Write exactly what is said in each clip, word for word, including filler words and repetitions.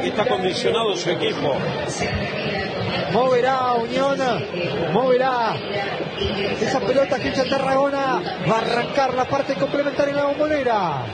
que está condicionado su equipo. Moverá Unión, moverá esa pelota que echa Tarragona. Va a arrancar la parte complementaria en la Bombonera.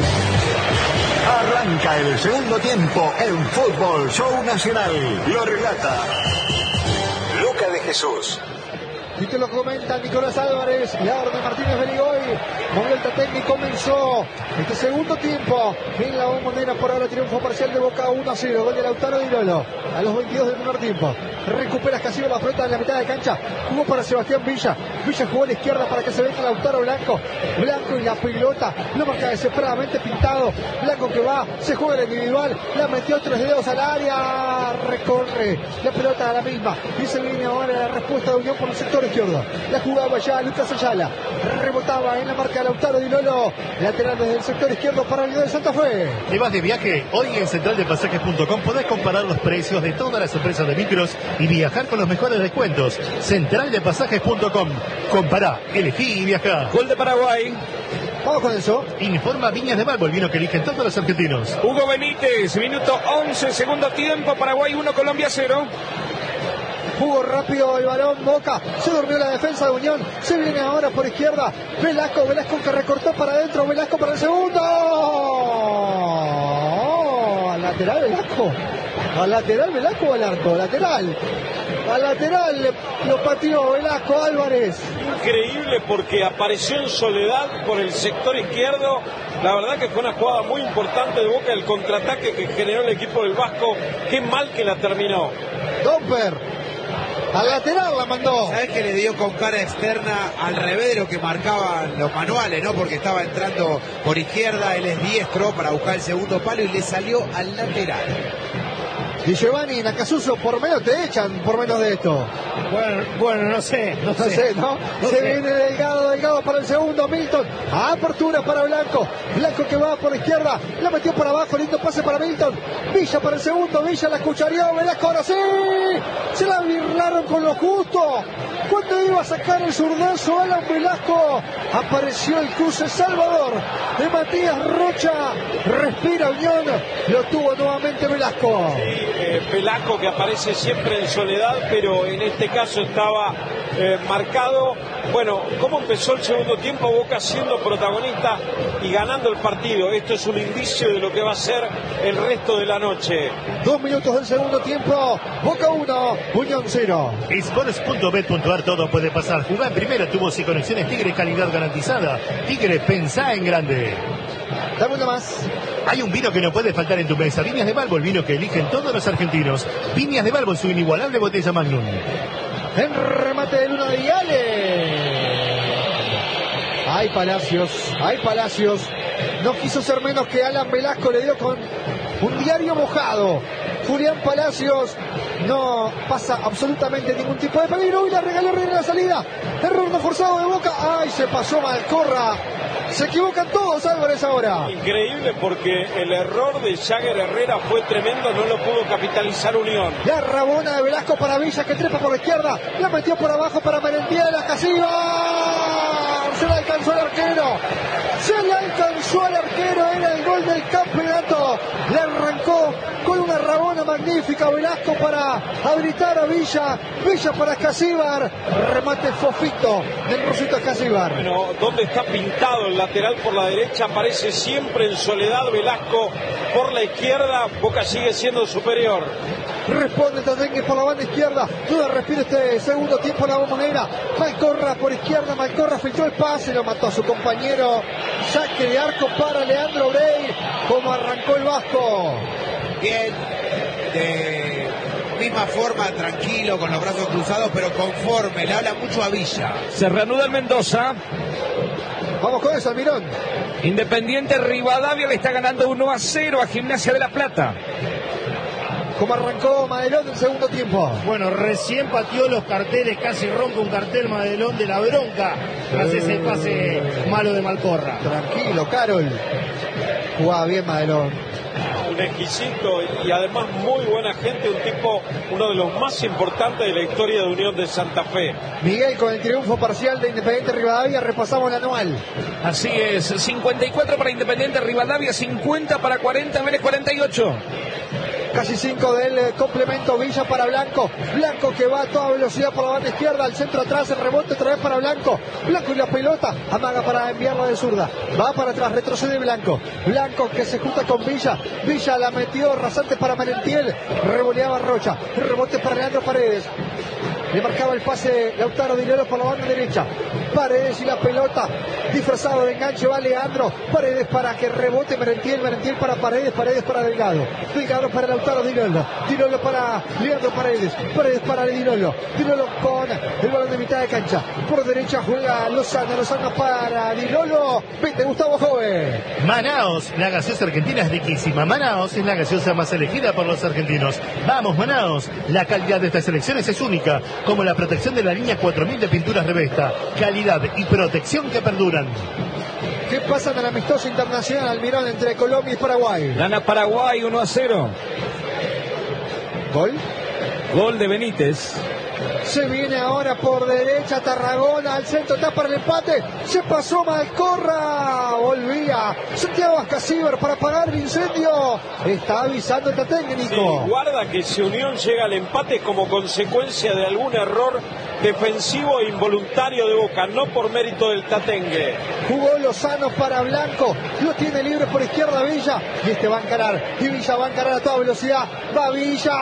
Arranca el segundo tiempo en Fútbol Show Nacional. Lo relata Luca de Jesús. Y te lo comenta Nicolás Álvarez. La orden Martínez Beligoy. Vuelta técnica comenzó este segundo tiempo en la Bombonera. Por ahora triunfo parcial de Boca uno a cero. Gol de Lautaro Di Lolo a los veintidós del primer tiempo. Recupera Castillo la pelota en la mitad de cancha. Jugó para Sebastián Villa. Villa jugó a la izquierda para que se venga Lautaro Blanco. Blanco y la pelota lo marca desesperadamente Pintado. Blanco que va, se juega el individual. La metió tres dedos al área. Recorre la pelota a la misma. Y se viene ahora la respuesta de Unión por el sector izquierdo. La jugaba ya Lucas Ayala. Rebotaba en la marca de Lautaro Di Lolo. Lateral desde el sector izquierdo para el de Santa Fe. ¿Te vas de viaje? Hoy en central de pasajes punto com podés comparar los precios de todas las empresas de micros y viajar con los mejores descuentos. central de pasajes punto com. Compará, elegí y viajá. Gol de Paraguay. Vamos con eso. Informa Viñas de Balbo, el vino que eligen todos los argentinos. Hugo Benítez, minuto once, segundo tiempo. Paraguay uno, Colombia cero. Jugó rápido el balón, Boca, se durmió la defensa de Unión, se viene ahora por izquierda, Velasco, Velasco que recortó para adentro, Velasco para el segundo, oh, al lateral Velasco, al lateral Velasco o al arco, lateral, al lateral lo pateó Velasco Álvarez. Increíble porque apareció en soledad por el sector izquierdo. La verdad que fue una jugada muy importante de Boca, el contraataque que generó el equipo del Vasco. Qué mal que la terminó. Domper al lateral la mandó. ¿Sabes que le dio con cara externa al revés de lo que marcaban los manuales, ¿no? Porque estaba entrando por izquierda, él es diestro para buscar el segundo palo y le salió al lateral. Di Giovanni, Nacasuso, por menos te echan por menos de esto. Bueno, bueno, no sé, no, No sé. sé, ¿no? no Se sé. viene Delgado, Delgado para el segundo, Milton. Apertura para Blanco. Blanco que va por izquierda. La metió por abajo, lindo pase para Milton. Villa para el segundo, Villa la escucharía. Velasco ahora sí. Se la birlaron con lo justo. Cuando iba a sacar el zurdazo, Alan Velasco. Apareció el cruce Salvador de Matías Rocha. Respira Unión. Lo tuvo nuevamente Velasco. Sí, eh, Velasco que aparece siempre en soledad, pero en este caso estaba eh, marcado. Bueno, ¿cómo empezó el segundo tiempo? Boca siendo protagonista y ganando el partido. Esto es un indicio de lo que va a ser el resto de la noche. Dos minutos del segundo tiempo. Boca uno, Unión cero. Sports punto bet punto ar, todo puede pasar. Jugá en primera, tubos y conexiones Tigre, calidad garantizada. Tigre, pensá en grande. Dame una más. Hay un vino que no puede faltar en tu mesa. Viñas de Balbo, el vino que eligen todos los argentinos. Viñas de Balbo, su inigualable botella Magnum. En remate de Luna Diale. Ay, Palacios, ay, Palacios. No quiso ser menos que Alan Velasco, le dio con un diario mojado. Julián Palacios no pasa absolutamente ningún tipo de peligro y la regaló en la salida. Error no forzado de Boca. Ay, se pasó Malcorra. Se equivocan todos, Álvarez ahora. Increíble porque el error de Jagger Herrera fue tremendo, no lo pudo capitalizar Unión. La rabona de Velasco para Villa que trepa por la izquierda. La metió por abajo para Merentiel. Casilla. Se la alcanzó el arquero. Se le alcanzó al arquero. Era el gol del campeonato. Le arrancó con una rabona magnífica Velasco para habilitar a Villa. Villa para Escasíbar. Remate fofito del Rosito Escasíbar. Bueno, ¿dónde está Pintado? El lateral por la derecha aparece siempre en soledad. Velasco por la izquierda. Boca sigue siendo superior. Responde Tatengue por la banda izquierda. Duda respira este segundo tiempo la Bombonera. Malcorra por izquierda. Malcorra filtró el pase. Lo mató a su compañero. Saque de arco para Leandro Brey. Como arrancó el Vasco. Bien, de misma forma, tranquilo, con los brazos cruzados, pero conforme, le habla mucho a Villa. Se reanuda el Mendoza. Vamos con eso, Almirón. Independiente Rivadavia le está ganando uno a cero a Gimnasia de La Plata. Como arrancó Madelón del segundo tiempo. Bueno, recién pateó los carteles, casi rompe un cartel Madelón de la bronca tras ese pase malo de Malcorra. Tranquilo, Carol. Jugaba bien Madelón. Un exquisito y además muy buena gente, un tipo, uno de los más importantes de la historia de Unión de Santa Fe. Miguel, con el triunfo parcial de Independiente Rivadavia, repasamos el anual. Así es, cincuenta y cuatro para Independiente Rivadavia, cincuenta para cuarenta, Vélez cuarenta y ocho. Casi cinco del eh, complemento. Villa para Blanco. Blanco que va a toda velocidad por la banda izquierda. Al centro atrás. El rebote otra vez para Blanco. Blanco y la pelota. Amaga para enviarla de zurda. Va para atrás. Retrocede Blanco. Blanco que se junta con Villa. Villa la metió rasante para Merentiel. Revoleaba Rocha. El rebote para Leandro Paredes. Le marcaba el pase Lautaro Di Lolo por la banda derecha. Paredes y la pelota. Disfrazado de enganche va Leandro. Paredes para que rebote Merentiel. Merentiel para Paredes. Paredes para Delgado. Delgado para Lautaro Di Lolo. Di Lolo para Leandro Paredes. Paredes para Di Lolo. Di Lolo con el balón de mitad de cancha. Por derecha juega Lozano. Lozano para Di Lolo. Vente Gustavo Joven. Manaos, la gaseosa argentina es riquísima. Manaos es la gaseosa más elegida por los argentinos. Vamos, Manaos. La calidad de estas selecciones es única, como la protección de la línea cuatro mil de pinturas Revesta. Calidad y protección que perduran. ¿Qué pasa en el amistoso internacional, Almirón, entre Colombia y Paraguay? Gana Paraguay uno a cero. ¿Gol? Gol de Benítez. Se viene ahora por derecha Tarragona, al centro, está para el empate, se pasó Malcorra, volvía Santiago Ascasíbar para apagar el incendio, está avisando el técnico. Sí, guarda que si Unión llega al empate como consecuencia de algún error defensivo e involuntario de Boca, no por mérito del Tatengue. Jugó Lozano para Blanco, lo tiene libre por izquierda Villa, y este va a encarar, y Villa va a encarar a toda velocidad, va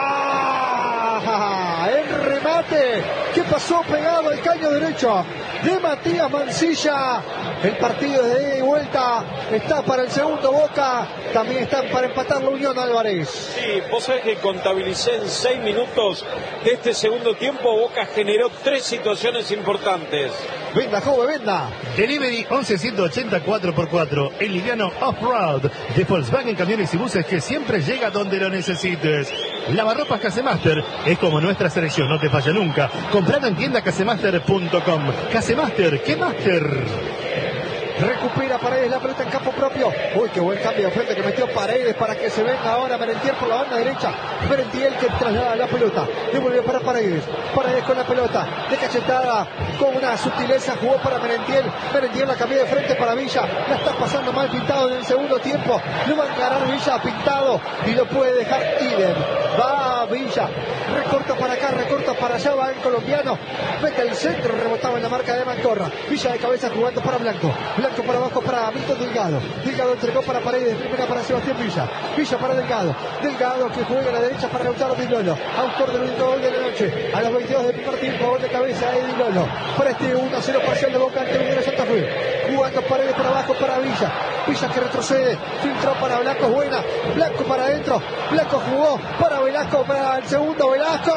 Villa, el remate, que pasó pegado al caño derecho de Matías Mancilla. El partido de ida y vuelta está para el segundo Boca, también están para empatar la Unión Álvarez. Sí, vos sabés que contabilicé en seis minutos de este segundo tiempo, Boca generó tres situaciones importantes. Venda, joven, venda. Delivery once ciento ochenta cuatro por cuatro, el liviano Off-Road de Volkswagen Camiones y Buses que siempre llega donde lo necesites. Lavarropas Casemaster es como nuestra selección, no te falla nunca. Comprado en tienda casemaster punto com. Casemaster, ¿qué master? Recupera Paredes la pelota en campo propio. Uy, qué buen cambio de frente que metió Paredes para que se venga ahora Merentiel por la banda derecha. Merentiel que traslada la pelota. Devuelve para Paredes. Paredes con la pelota. De cachetada con una sutileza jugó para Merentiel. Merentiel la cambió de frente para Villa. La está pasando mal Pintado en el segundo tiempo. Lo va a encarar Villa Pintado y lo puede dejar idem. Va Villa. Recorta para acá, recorta para allá. Va el colombiano. Mete el centro. Rebotaba en la marca de Mancorra. Villa de cabeza jugando para Blanco. Blanco para abajo para Milton Delgado. Delgado entregó para Paredes. Primera para Sebastián Villa. Villa para Delgado. Delgado que juega a la derecha para Lautaro Di Lolo. Autor del único gol de la noche. A los veintidós del primer tiempo. Gol de cabeza de Di Lolo. Para este uno a cero parcial de Boca ante Unión de Santa Fe. Jugando Paredes para abajo para Villa. Villa que retrocede. Filtró para Blanco. Es buena. Blanco para adentro. Blanco jugó para Velasco. Para el segundo. Velasco.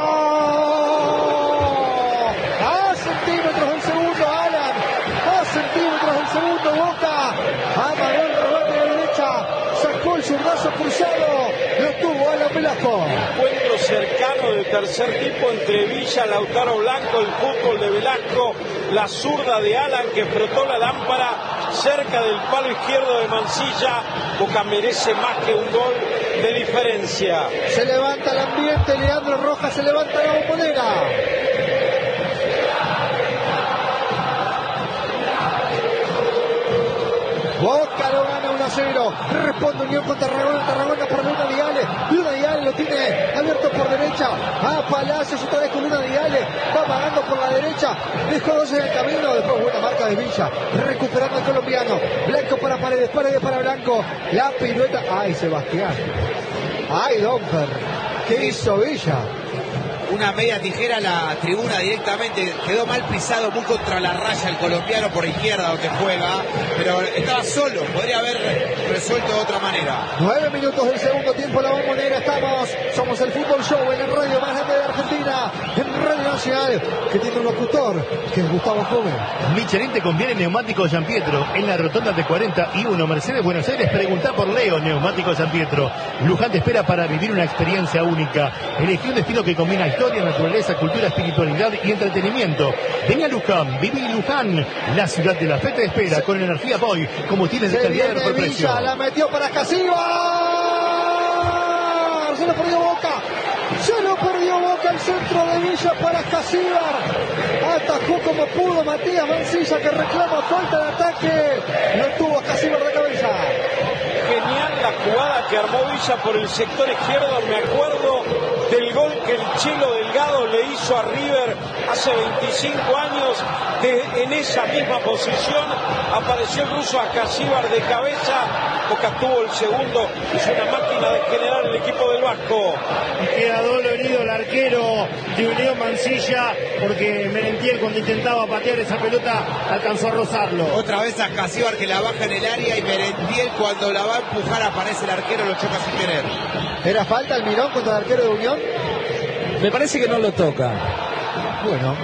A centímetros del segundo. Alan. A centímetros del segundo. Boca. Amagó el remate de derecha. Sacó el zurdazo cruzado. Lo tuvo Alan Velasco. Encuentro cercano de tercer tipo entre Villa, Lautaro Blanco, el fútbol de Velasco, la zurda de Alan que frotó la lámpara cerca del palo izquierdo de Mancilla. Boca merece más que un gol de diferencia. Se levanta el ambiente. Leandro Rojas se levanta la bombonera. Boca lo gana uno a cero. Responde Unión con Tarragona. Tarragona por Luna Viale. Luna Viale lo tiene abierto por derecha. A Palacios otra vez con Luna Viale. Va pagando por la derecha. Dejó dos en el camino. Después buena marca de Villa. Recuperando al colombiano. Blanco para Paredes. Paredes para Blanco. La pirueta. Ay, Sebastián. Ay, Domper. ¿Qué hizo Villa? Una media tijera a la tribuna directamente, quedó mal pisado, muy contra la raya el colombiano por izquierda donde juega, pero estaba solo, podría haber resuelto de otra manera. Nueve minutos del segundo tiempo, la bombonera, estamos, somos el Fútbol Show en el radio más grande de Argentina, en Radio Nacional, que tiene un locutor, que es Gustavo Joven. Michelin te conviene Neumático San Pietro, en la rotonda de cuarenta y uno, Mercedes, Buenos Aires, preguntá por Leo, Neumático San Pietro. Luján te espera para vivir una experiencia única. Elegí un destino que combina historia, naturaleza, cultura, espiritualidad y entretenimiento. Vení a Luján, viví Luján, la ciudad de la fe te espera con energía Boy, como tienes de calidad y mejor precio. La metió para Casíbar, se lo perdió Boca, se lo perdió Boca, el centro de Villa para Casíbar, atajó como pudo Matías Mancilla que reclama falta de ataque, lo tuvo a Casíbar de cabeza. Genial la jugada que armó Villa por el sector izquierdo, me acuerdo del gol que el Chelo Delgado le hizo a River hace veinticinco años. De, en esa misma posición apareció el ruso Acasíbar de cabeza. Boca tuvo el segundo. Es una máquina de generar el equipo del Vasco. Y queda dolorido el arquero de Unión Mansilla, porque Merentiel, cuando intentaba patear esa pelota, alcanzó a rozarlo. Otra vez Acasíbar que la baja en el área, y Merentiel, cuando la va a empujar, aparece el arquero, lo choca sin querer. ¿Era falta el Mirón contra el arquero de Unión? Me parece que no lo toca. Bueno.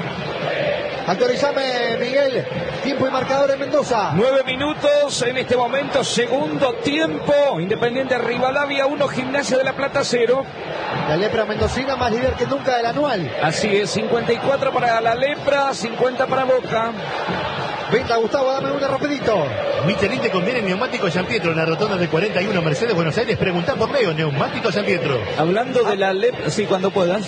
Actualizame, Miguel. Tiempo y marcador en Mendoza. Nueve minutos en este momento, segundo tiempo. Independiente Rivadavia uno, Gimnasia de la Plata cero. La lepra mendocina más líder que nunca del anual. Así es, cincuenta y cuatro para la lepra, cincuenta para Boca. Venga, Gustavo, dame una rapidito. Michelin te conviene Neumático San Pietro en la rotonda de cuarenta y uno Mercedes Buenos Aires. Preguntá por Leo, Neumático San Pietro. Hablando de la lepra, sí, cuando puedas.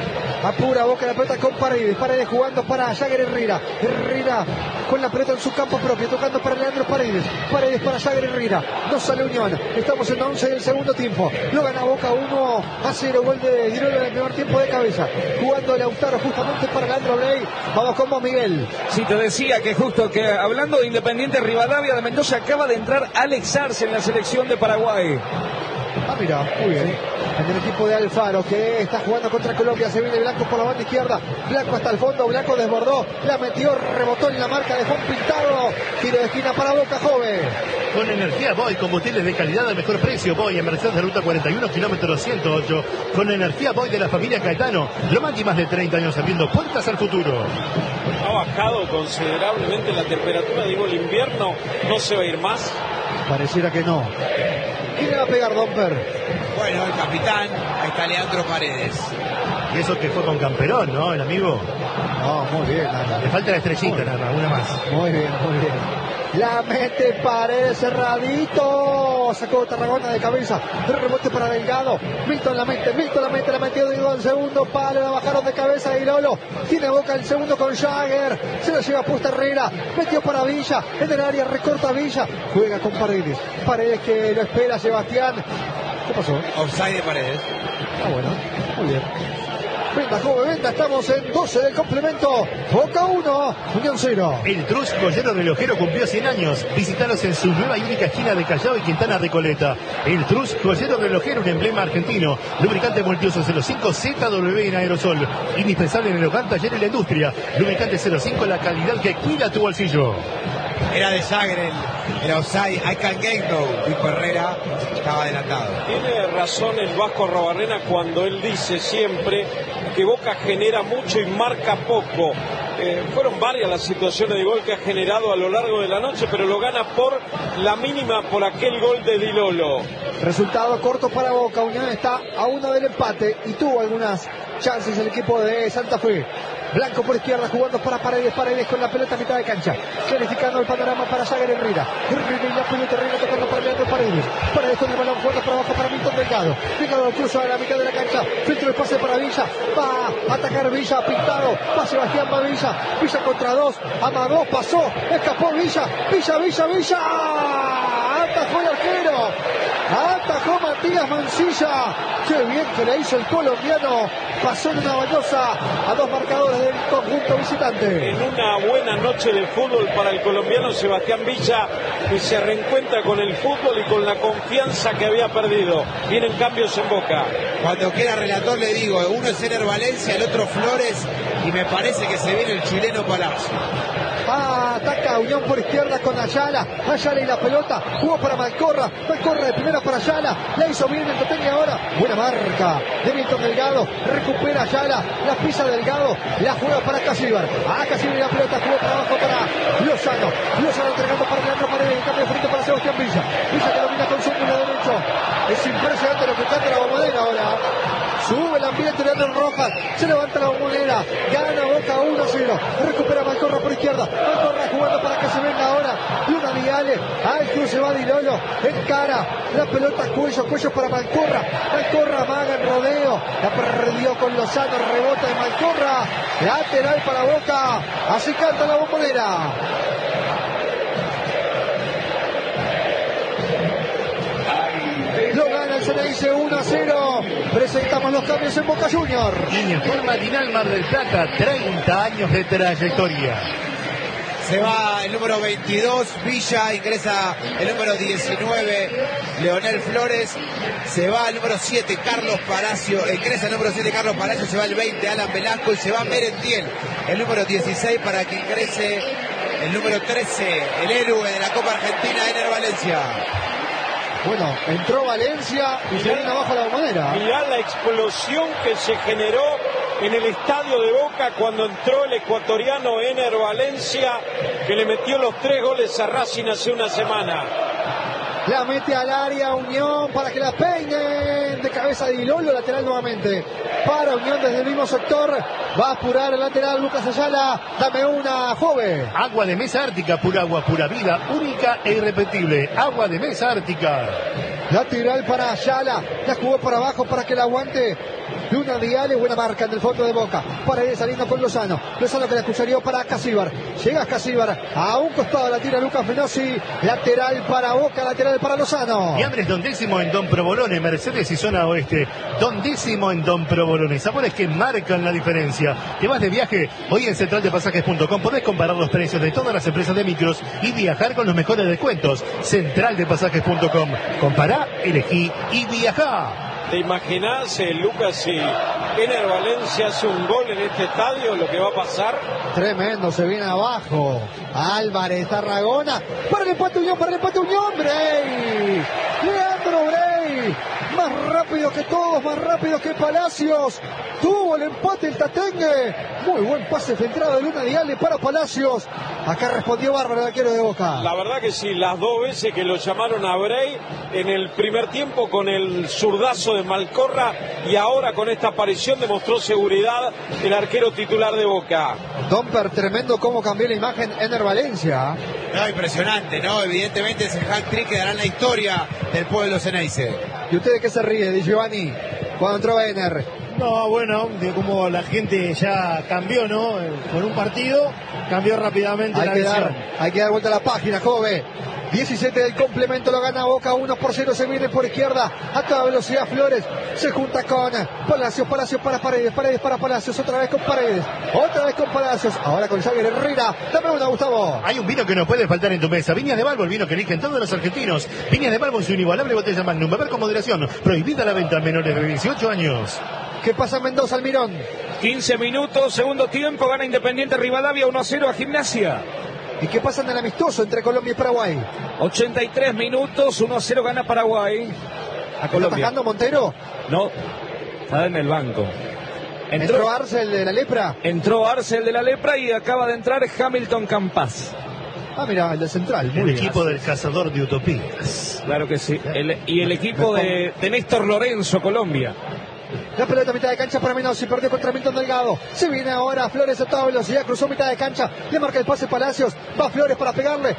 Apura Boca la pelota con Paredes. Paredes jugando para Jagger Herrera. Herrera con la pelota en su campo propio, tocando para Leandro Paredes. Paredes para Jagger Herrera. No sale Unión. Estamos en once del segundo tiempo. Lo gana Boca uno a cero. Gol de Dirolo en el primer tiempo de cabeza. Jugando Lautaro justamente para Leandro Bley. Vamos con vos, Miguel. Sí, te decía que justo que hablando de Independiente Rivadavia de Mendoza, acaba de entrar Alex Arce en la selección de Paraguay. Ah, mira, muy bien. En el equipo de Alfaro, que está jugando contra Colombia. Se viene Blanco por la banda izquierda. Blanco hasta el fondo. Blanco desbordó. La metió, rebotó en la marca. Dejó un pintado. Tiro de esquina para Boca, joven. Con energía Boy, combustibles de calidad al mejor precio. Boy en Mercedes de Ruta cuarenta y uno, kilómetro ciento ocho. Con energía Boy de la familia Caetano. Lo más y más de treinta años abriendo puertas al futuro. Ha bajado considerablemente la temperatura. Digo, el invierno no se va a ir más. Pareciera que no. ¿Quién le va a pegar, Domper? Bueno, el capitán, ahí está Leandro Paredes. Y eso que fue con Camperón, ¿no? El amigo. No, muy bien, Ana. Le falta la estrellita, nada más, una más. Muy bien, muy bien. La mete Paredes cerradito. Sacó Tarragona de cabeza. El rebote para Delgado. Milton la mete, Milton la mete, la metió de el segundo palo. La bajaron de cabeza y Lolo. Tiene Boca el segundo con Jagger. Se la lleva puesta Herrera. Metió para Villa. En el área recorta Villa. Juega con Paredes. Paredes que lo espera Sebastián. ¿Qué pasó? Offside de Paredes. Ah, bueno. Muy bien. Venta, joven, venta, estamos en doce del complemento. Boca uno, Unión cero. El Trus Joyero Relojero cumplió cien años. Visítalos en su nueva y única esquina de Callao y Quintana Recoleta. El Trus Joyero Relojero, un emblema argentino. Lubricante multiuso cero cinco Z W en aerosol. Indispensable en el hogar, taller y la industria. Lubricante cero cinco, la calidad que cuida tu bolsillo. Era de Jagger el, el offside. I can get no, dijo Herrera. Estaba adelantado. Tiene razón el Vasco Arrobarrena cuando él dice siempre que Boca genera mucho y marca poco. Eh, fueron varias las situaciones de gol que ha generado a lo largo de la noche, pero lo gana por la mínima, por aquel gol de Di Lolo. Resultado corto para Boca. Unión está a uno del empate y tuvo algunas chances el equipo de Santa Fe. Blanco por izquierda jugando para Paredes. Paredes con la pelota a mitad de cancha. Clarificando el panorama para Jagger Herrera. Herrera y la pelota Herrera tocando para Leandro Paredes. Paredes con el balón jugando para abajo para Milton Delgado. Delgado cruza a la mitad de la cancha. Filtro el pase para Villa. Va a atacar Villa. Pintado. Va Sebastián, va Villa. Villa contra dos. Amagó, pasó. Escapó Villa. Villa, Villa, Villa. Atajó el arquero. Atajó Matías Mansilla. Qué bien que le hizo el colombiano. Pasó en una bañosa a dos marcadores del conjunto visitante. En una buena noche de fútbol para el colombiano Sebastián Villa, que se reencuentra con el fútbol y con la confianza que había perdido. Vienen cambios en Boca. Cuando quiera relator le digo, uno es Ener Valencia, el otro Flores, y me parece que se viene el chileno Palacio. Ah, ataca Unión por izquierda con Ayala. Ayala y la pelota. Jugó para Malcorra. Malcorra de primera para Ayala. La hizo bien el Toteña ahora. Buena marca de Milton Delgado. Recupera Ayala. La pisa Delgado. La juega para Casíbar. Ah, Casíbar y la pelota. Jugó para abajo para Lozano. Lozano entregando para Leandro Paredes. En cambio de frente para Sebastián Villa. Villa que domina con su ángulo derecho. Es impresionante lo que canta la bombonera ahora. Sube el ambiente Leandro Rojas. Se levanta la bombonera. Gana Boca uno a cero. Recupera Malcorra por izquierda. Malcorra jugando para que se venga ahora. Luna Viale. Al cruce va Di Lolo. Encara. La pelota cuello. Cuello para Malcorra. Malcorra amaga en rodeo. La perdió con Lozano. Rebota de Malcorra. Lateral para Boca. Así canta la bombonera. Lo gana el Ceneice uno a cero. Presentamos los cambios en Boca Junior. Inespor Matinal Mar del Plata, treinta años de trayectoria. Se va el número veintidós, Villa, ingresa el número diecinueve, Leonel Flores. Se va el número siete, Carlos Palacio, ingresa el número siete, Carlos Palacio. Se va el veinte, Alan Velasco, y se va Merentiel, el número dieciséis, para que ingrese el número trece, el héroe de la Copa Argentina, Ener Valencia. Bueno, entró Valencia y se viene abajo la bombonera. Mirá la explosión que se generó en el estadio de Boca cuando entró el ecuatoriano Ener Valencia, que le metió los tres goles a Racing hace una semana. La mete al área Unión para que la peinen de cabeza de Dilolo, lateral nuevamente para Unión desde el mismo sector. Va a apurar el lateral Lucas Ayala. Dame una, joven. Agua de Mesa Ártica, pura agua, pura vida, única e irrepetible. Agua de Mesa Ártica. Lateral para Ayala. La jugó para abajo para que la aguante Luna Viale, buena marca en el fondo de Boca. Paredes saliendo con Lozano. Lozano que la escucharía para Casíbar. Llega Casíbar. A un costado la tira Lucas Fenosi. Lateral para Boca, lateral para Lozano. Y Andrés, Don Décimo en Don Provolone, Mercedes y Zona Oeste. Don Décimo en Don Provolone. Sabores que marcan la diferencia. Te vas de viaje. Hoy en central de pasajes punto com podés comparar los precios de todas las empresas de micros y viajar con los mejores descuentos. central de pasajes punto com. Compará, elegí y viajá. ¿Te imaginás, eh, Lucas, si Ener Valencia hace un gol en este estadio, lo que va a pasar? Tremendo, se viene abajo. Álvarez, Tarragona. Para el empate Unión, para el empate Unión. Bray. Leandro Bray. Más rápido que todos, más rápido que Palacios. Tuvo el empate el Tatengue. Muy buen pase filtrado de Luna Diale para Palacios. Acá respondió bárbaro el arquero de Boca. La verdad que sí, las dos veces que lo llamaron a Bray, en el primer tiempo con el zurdazo de Malcorra y ahora con esta aparición demostró seguridad el arquero titular de Boca. Domper, tremendo cómo cambió la imagen Ener Valencia. No, impresionante, ¿no? Evidentemente es el hat-trick que dará la historia del pueblo Ceneice. ¿Y usted de qué se ríe, Di Giovanni, cuando entró Ener? No, bueno, de cómo la gente ya cambió, ¿no? Con un partido, cambió rápidamente hay la que visión. dar, hay que dar vuelta a la página, joven. diecisiete del complemento, lo gana Boca, uno por cero, se viene por izquierda, a toda velocidad Flores, se junta con Palacios, Palacios para Paredes, Paredes para Palacios, otra vez con Paredes, otra vez con Palacios, ahora con Javier Herrera. Dame una, Gustavo. Hay un vino que no puede faltar en tu mesa. Viñas de Balbo, el vino que eligen todos los argentinos. Viñas de Balbo en su inigualable botella Magnum. Beber con moderación. Prohibida la venta a menores de dieciocho años. ¿Qué pasa en Mendoza, Almirón? quince minutos, segundo tiempo, gana Independiente Rivadavia uno a cero a Gimnasia. ¿Y qué pasa en el amistoso entre Colombia y Paraguay? ochenta y tres minutos, uno a cero gana Paraguay a ¿Está Colombia. atacando Montero? No, está en el banco. ¿Entró, Entró, Arce, el de la lepra? entró Arce, el de la lepra, y acaba de entrar Hamilton Campas. Ah, mira, el de Central. El Muy equipo bien. del cazador de utopías. Claro que sí. El- y el equipo de, de Néstor Lorenzo, Colombia. La pelota a mitad de cancha para Menossi, perdió contra Milton Delgado. Se viene ahora Flores a toda velocidad, cruzó mitad de cancha, le marca el pase Palacios, va Flores para pegarle.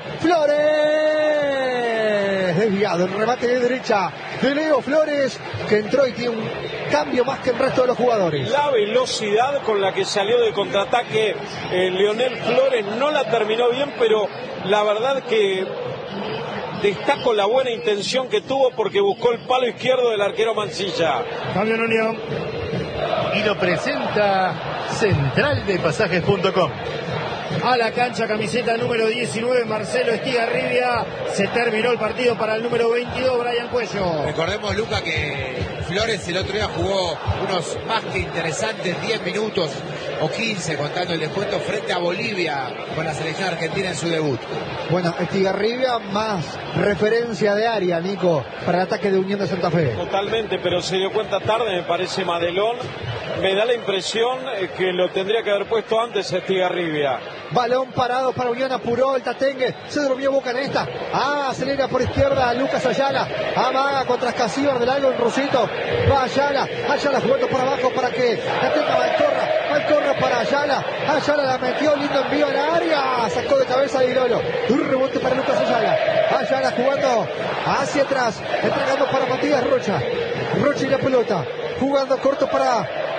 ¡Flores! Desviado, el remate de derecha de Leo Flores, que entró y tiene un cambio más que el resto de los jugadores. La velocidad con la que salió de contraataque eh, Leonel Flores no la terminó bien, pero la verdad que destaco la buena intención que tuvo porque buscó el palo izquierdo del arquero Mancilla. Cambio en Unión. Y lo presenta central de pasajes punto com. A la cancha, camiseta número diecinueve, Marcelo Estigarribia. Se terminó el partido para el número veintidós, Brian Cuello. Recordemos, Luca, que Flores el otro día jugó unos más que interesantes diez minutos o quince, contando el descuento, frente a Bolivia con la selección argentina en su debut. Bueno, Estigarribia más referencia de área, Nico, para el ataque de Unión de Santa Fe. Totalmente, pero se dio cuenta tarde, me parece Madelón. Me da la impresión eh, que lo tendría que haber puesto antes Estigarribia. Balón parado para Unión, apuró el Tatengue, se durmió Boca en esta. Ah, acelera por izquierda Lucas Ayala, amaga contra Casíbar del algo en Rusito. Va Ayala, Ayala jugando por abajo para que la tenga Malcorra, Malcorra para Ayala, Ayala la metió, lindo envío a la área, sacó de cabeza de Irolo. Un rebote para Lucas Ayala, Ayala jugando hacia atrás, entregando para Matías Rocha, Rocha y la pelota, jugando corto para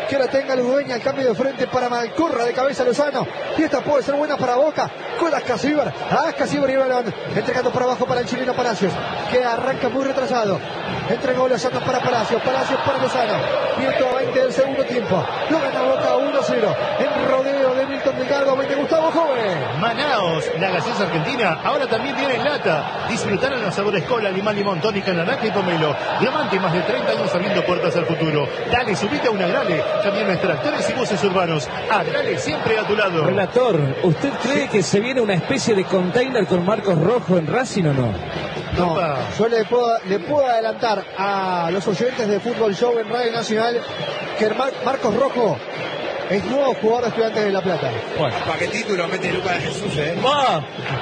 que la tenga Ludueña, el cambio de frente para Malcorra, de cabeza Lozano, y esta puede ser buena para Boca, con Ascasíbar, Ascasíbar y balón, entregando para abajo para el chileno Palacios, que arranca muy retrasado, entregó Lozano para Palacios, Palacios para Lozano, minuto veinte del segundo tiempo, lo gana Boca uno cero, en rodeo de Milton Delgado, veinte Gustavo Joven. Manaos, la gaseosa argentina, ahora también viene en lata, disfrutar los sabores cola, limón, limón, tónica, naranja y pomelo, diamante, más de treinta años abriendo puertas al futuro. Dale, subite a un Agrale, camiones, tractores y buses urbanos. Agrale siempre a tu lado. Relator, ¿usted cree que se viene una especie de container con Marcos Rojo en Racing o no? No, yo le puedo, le puedo adelantar a los oyentes de Fútbol Show en Radio Nacional que Mar Marcos Rojo es nuevo jugador de Estudiantes de La Plata. Bueno, para qué título mete Lucas de Jesús, ¿eh? ¡Va!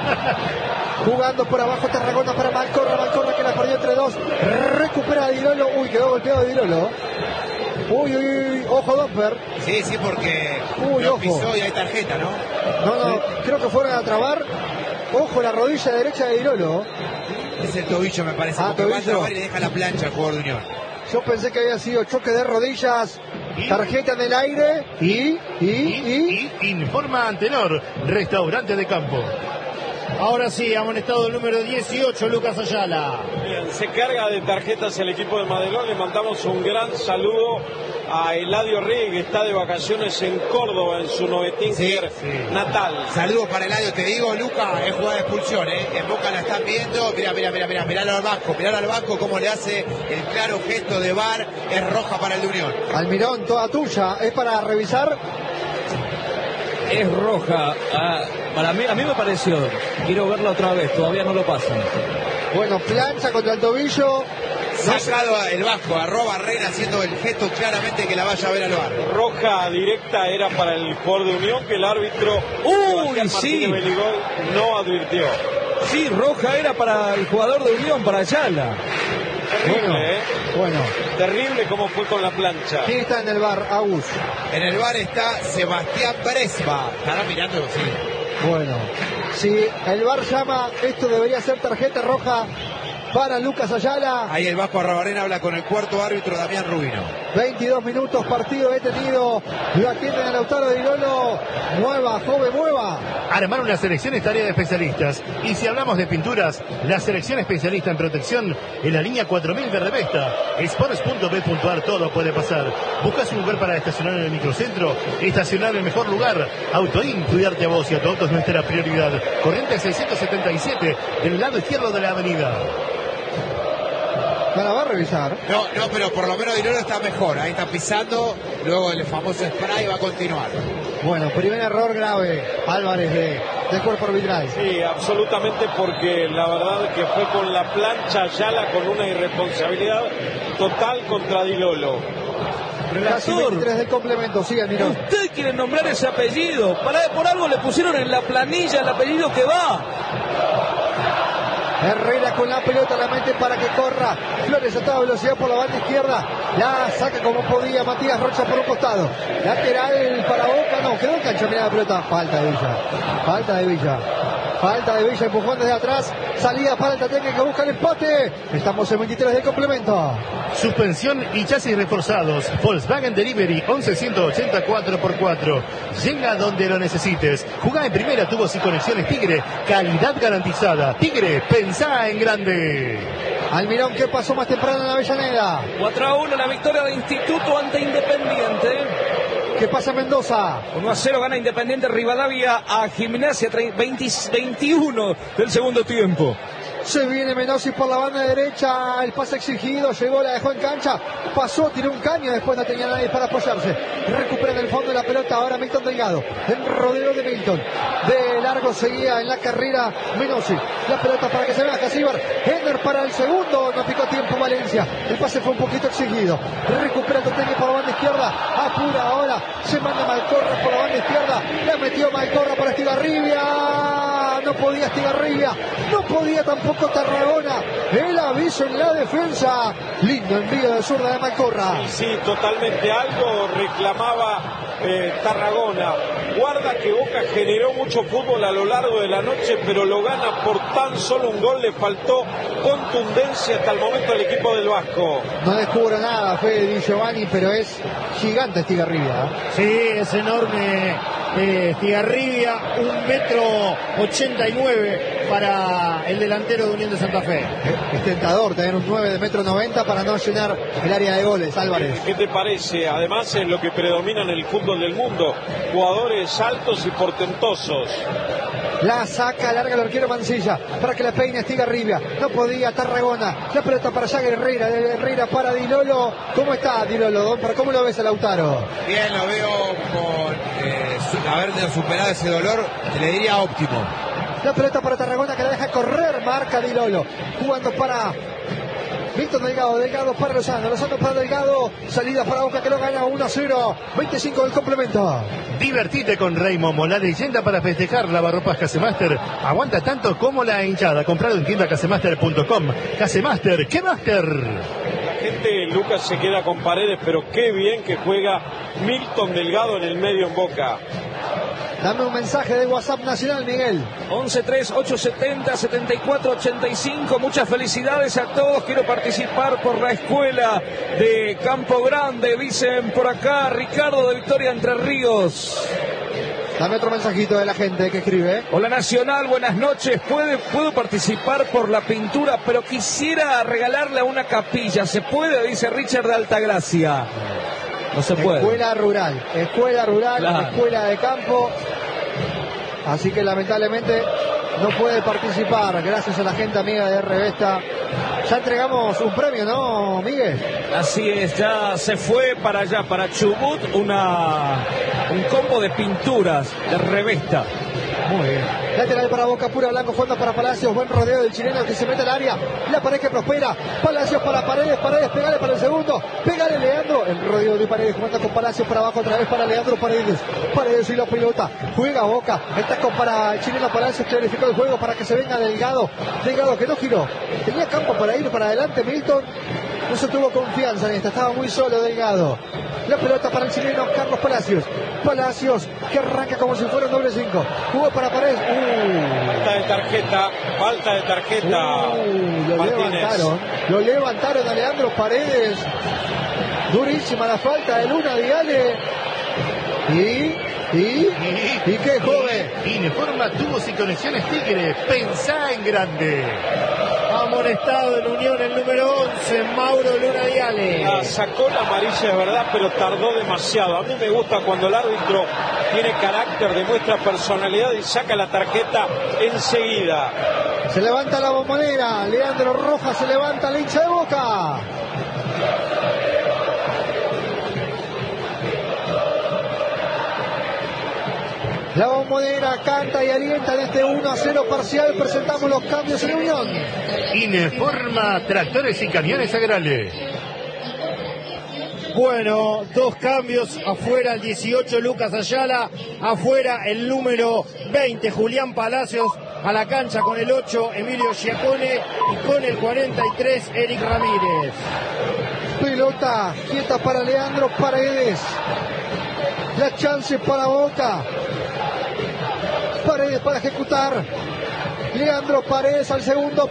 Jugando por abajo Tarragona para Malcorra, Malcorra que la perdió entre dos, recupera a Dilolo, uy, quedó golpeado Dilolo. Uy, uy, uy, ojo Domper. Sí, sí, porque uy, lo ojo. pisó y hay tarjeta, ¿no? No, no, creo que fueron a trabar. Ojo la rodilla derecha de Dilolo. Es el tobillo, me parece, Ah, porque va a tobillo. trabar y le deja la plancha al jugador de Unión. Yo pensé que había sido choque de rodillas, tarjeta en el aire y, y, y, y, y informa Antenor, restaurante de campo. Ahora sí, amonestado el número dieciocho, Lucas Ayala. Bien, se carga de tarjetas el equipo de Madelón. Le mandamos un gran saludo a Eladio Rey, que está de vacaciones en Córdoba, en su Novetín Sí, sí. natal. Saludos para Eladio, te digo, Luca, es jugada de expulsión, ¿eh? En Boca la están viendo, mira, mira, mira, mira, miralo al banco, miralo al banco, cómo le hace el claro gesto de V A R, es roja para el de Unión. Almirón, toda tuya, es para revisar. Es roja. Ah, para mí, a mí me pareció. Quiero verla otra vez, todavía no lo pasan. Bueno, plancha contra el tobillo. Sacado el vasco, arroba Reina haciendo el gesto claramente que la vaya a ver al V A R. Roja directa era para el jugador de Unión, que el árbitro Uy, Sebastián sí. Martínez Beligol no advirtió. Sí, roja era para el jugador de Unión, para Ayala. Terrible, Bueno, ¿eh? bueno. Terrible cómo fue con la plancha. ¿Quién está en el bar? Agus. En el V A R está Sebastián Bresma. Estará mirando, sí. Bueno, si el bar llama, esto debería ser tarjeta roja para Lucas Ayala. Ahí el Vasco Arrobarena habla con el cuarto árbitro, Damián Rubino. veintidós minutos, partido detenido. Lo atienden a Lautaro Di Lolo. Mueva, joven, mueva. Armar una selección es tarea de especialistas. Y si hablamos de pinturas, la selección especialista en protección en la línea cuatro mil de Revesta. Sports punto b punto a r, todo puede pasar. ¿Buscas un lugar para estacionar en el microcentro? Estacionar en el mejor lugar. Autoin, cuidarte a vos y a tu auto es nuestra prioridad. Corriente seiscientos setenta y siete, del lado izquierdo de la avenida. ¿La va a revisar? No, no, pero por lo menos Di Lolo está mejor. Ahí está pisando, luego el famoso spray va a continuar. Bueno, primer error grave, Álvarez de, del cuerpo arbitral. Sí, absolutamente, porque la verdad que fue con la plancha Ayala con una irresponsabilidad total contra Di Lolo. Casi veintitrés del complemento, sigue Almirón. Usted quiere nombrar ese apellido. Para, por algo le pusieron en la planilla el apellido que va. Herrera con la pelota, la mete para que corra. Flores a toda velocidad por la banda izquierda. La saca como podía Matías Rocha por un costado. Lateral para Boca. No, quedó en cancha. Mirá la pelota. Falta de Villa. Falta de Villa. Falta de Villa. Empujón desde atrás. Salida para el Tatengue que busca el empate. Estamos en veintitrés de complemento. Suspensión y chasis reforzados. Volkswagen Delivery once ciento ochenta cuatro por cuatro. Llega donde lo necesites. Jugá en primera, tubos y conexiones Tigre. Calidad garantizada. Tigre, pensá en grande. Almirón, ¿qué pasó más temprano en la Avellaneda? cuatro a uno la victoria de Instituto ante Independiente. ¿Qué pasa Mendoza? uno a cero gana Independiente Rivadavia a Gimnasia, veinte, veintiuno del segundo tiempo. Se viene Menossi por la banda derecha, el pase exigido, llegó, la dejó en cancha, pasó, tiró un caño, después no tenía nadie para apoyarse. Recupera en el fondo de la pelota ahora Milton Delgado, en rodeo de Milton. De largo seguía en la carrera Menossi. La pelota para que se vea Casíbar. Henner para el segundo, no picó tiempo Valencia. El pase fue un poquito exigido. Recupera Totegui por la banda izquierda, apura ahora, se manda Malcorra por la banda izquierda, la metió Malcorra para Estigarribia. no podía Estigarribia, no podía tampoco Tarragona. El aviso en la defensa. Lindo envío de zurda de Malcorra. Sí, sí, totalmente. Algo reclamaba eh, Tarragona. Guarda que Boca generó mucho fútbol a lo largo de la noche, pero lo gana por tan solo un gol. Le faltó contundencia hasta el momento al equipo del Vasco. No descubro nada, Fede Di Giovanni, pero es gigante Estigarribia. Sí, es enorme eh, Estigarribia, un metro ochenta y nueve para el delantero de Unión de Santa Fe. Es tentador tener un nueve de metro noventa para no llenar el área de goles, Álvarez. ¿Qué te parece? Además es lo que predomina en el fútbol del mundo, jugadores altos y portentosos. La saca, larga el arquero Mancilla para que la peine Estigarribia. No podía Tarragona. La pelota para Jagger Herrera. Herrera para Di Lolo. ¿Cómo está Di Lolo, don? ¿Cómo lo ves a Lautaro? Bien, lo veo con eh, su, haber superado ese dolor, le diría óptimo. La pelota para Tarragona que la deja correr. Marca Di Lolo. Jugando para Víctor Delgado, Delgado para Lozano, Lozano para Delgado, salida para Boca que lo gana uno a cero, veinticinco del complemento. Divertite con Rey Momo, la leyenda para festejar. Lavarropas Casemaster aguanta tanto como la hinchada. Comprado en tienda casemaster punto com. Casemaster, ¿qué Master? La gente, Lucas, se queda con Paredes, pero qué bien que juega Milton Delgado en el medio en Boca. Dame un mensaje de WhatsApp nacional, Miguel. once tres ocho setenta setenta y cuatro ochenta y cinco. Muchas felicidades a todos. Quiero participar por la escuela de Campo Grande. Dicen por acá Ricardo de Victoria Entre Ríos. Dame otro mensajito de la gente que escribe. Hola Nacional, buenas noches. ¿Puede, puedo participar por la pintura, pero quisiera regalarle a una capilla. ¿Se puede? Dice Richard de Altagracia. No se puede. Escuela rural, escuela rural, claro. Escuela de campo. Así que lamentablemente no puede participar. Gracias a la gente amiga de Revesta. Ya entregamos un premio, ¿no, Miguel? Así es, ya se fue para allá, para Chubut, una un combo de pinturas de Revesta. Muy bien. Lateral para Boca, pura Blanco, fondo para Palacios, buen rodeo del chileno que se mete al área, la pared que prospera, Palacios para Paredes, Paredes, pegale para el segundo, pegale Leandro, el rodeo de Paredes, jugando con Palacios para abajo, otra vez para Leandro Paredes, Paredes y la pelota, juega Boca, está con para el chileno Palacios, clarificó el juego para que se venga Delgado, Delgado que no giró, tenía campo para ir para adelante, Milton no se tuvo confianza en esta, estaba muy solo Delgado. La pelota para el chileno Carlos Palacios. Palacios que arranca como si fuera un doble cinco. Jugó para Paredes. Uh. Falta de tarjeta, falta de tarjeta. Uh, lo Martínez. levantaron. Lo levantaron a Leandro Paredes. Durísima la falta de Luna Diale. Y, y, y, y qué joven. Informa Tubos y Conexiones Tigre. Pensá en grande. Amonestado en Unión el número once, Mauro Luna Diale. La sacó la amarilla, es verdad, pero tardó demasiado. A mí me gusta cuando el árbitro tiene carácter, demuestra personalidad y saca la tarjeta enseguida. Se levanta la bombonera. Leandro Rojas se levanta, la hincha de Boca. La bombonera canta y alienta en este uno a cero parcial. Presentamos los cambios en Unión. Informa Tractores y Camiones Agrales. Bueno, dos cambios. Afuera el dieciocho, Lucas Ayala. Afuera el número veinte, Julián Palacios. A la cancha con el ocho, Emilio Giacone. Y con el cuarenta y tres, Eric Ramírez. Pelota quieta para Leandro Paredes. La chance para Boca. Paredes para ejecutar. Leandro Paredes al segundo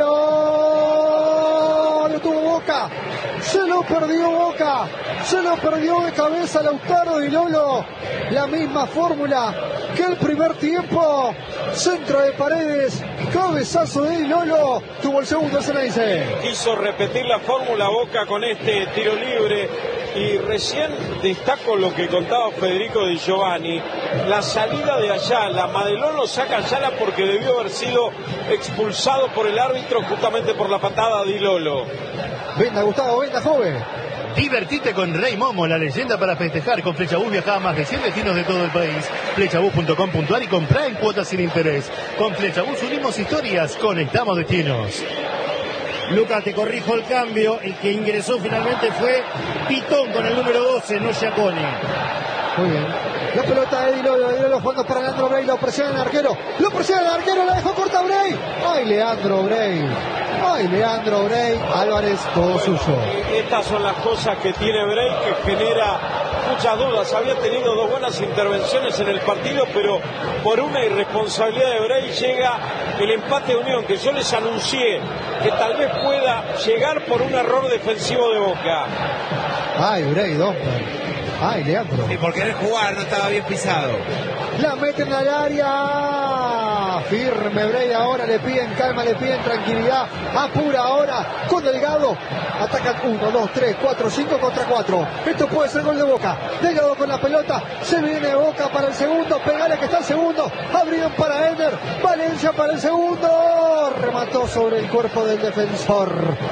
palo. Lo tuvo Boca. Se lo perdió Boca. Se lo perdió de cabeza Lautaro Di Lolo. La misma fórmula que el primer tiempo. Centro de Paredes. Cabezazo de Di Lolo. Tuvo el segundo, se me dice. Quiso repetir la fórmula Boca con este tiro libre. Y recién destaco lo que contaba Federico Di Giovanni, la salida de Ayala. Madelón lo saca Ayala porque debió haber sido expulsado por el árbitro justamente por la patada de Di Lolo. Venda, Gustavo, venda, joven. Divertite con Rey Momo, la leyenda para festejar. Con Flechabús viaja a más de cien destinos de todo el país. Flechabús punto com punto a r y comprá en cuotas sin interés. Con Flechabús unimos historias, conectamos destinos. Lucas, te corrijo el cambio. El que ingresó finalmente fue Pitón con el número doce, no Giacone. Muy bien. La pelota de Dilolo, Dilolo jugando para Leandro Bray, lo presiona el arquero, lo presiona el arquero, la dejó corta Bray. Ay, Leandro Bray, ay, Leandro Bray, Álvarez, todo suyo. Estas son las cosas que tiene Bray, que genera muchas dudas. Había tenido dos buenas intervenciones en el partido, pero por una irresponsabilidad de Bray llega el empate de Unión, que yo les anuncié que tal vez pueda llegar por un error defensivo de Boca. Ay, Bray, dos. Ay, Leandro. Y por querer jugar no estaba bien pisado. La meten al área. Firme Bray ahora, le piden calma, le piden tranquilidad. Apura ahora con Delgado. Atacan uno, dos, tres, cuatro, cinco contra cuatro. Esto puede ser gol de Boca. Delgado con la pelota. Se viene Boca para el segundo. Pegale que está el segundo. Abrieron para Ener. Valencia para el segundo. Remató sobre el cuerpo del defensor.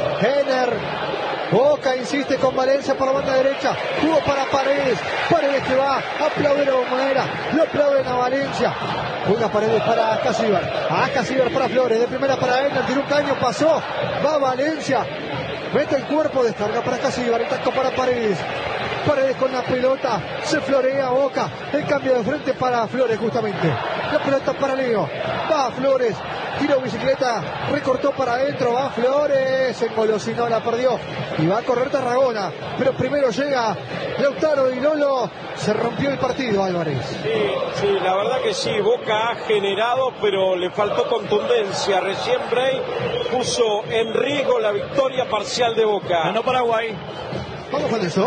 Ener. Boca insiste con Valencia por la banda derecha. Jugó para Paredes. Paredes que va a aplaudir a Bombonera. Lo aplauden a Valencia. Juega Paredes para Acasíbar. Acasíbar para Flores. De primera para Ener. Tiró un caño. Pasó. Va Valencia. Mete el cuerpo. Descarga para Acasíbar. El taco para Paredes. Paredes con la pelota. Se florea Boca. El cambio de frente para Flores justamente. La pelota para Leo. Va Flores. Tiro bicicleta, recortó para adentro, va Flores, se engolosinó, la perdió y va a correr Tarragona, pero primero llega Lautaro y Lolo, se rompió el partido, Álvarez. Sí, sí, la verdad que sí, Boca ha generado, pero le faltó contundencia. Recién Bray puso en riesgo la victoria parcial de Boca. Ganó Paraguay. Vamos con eso.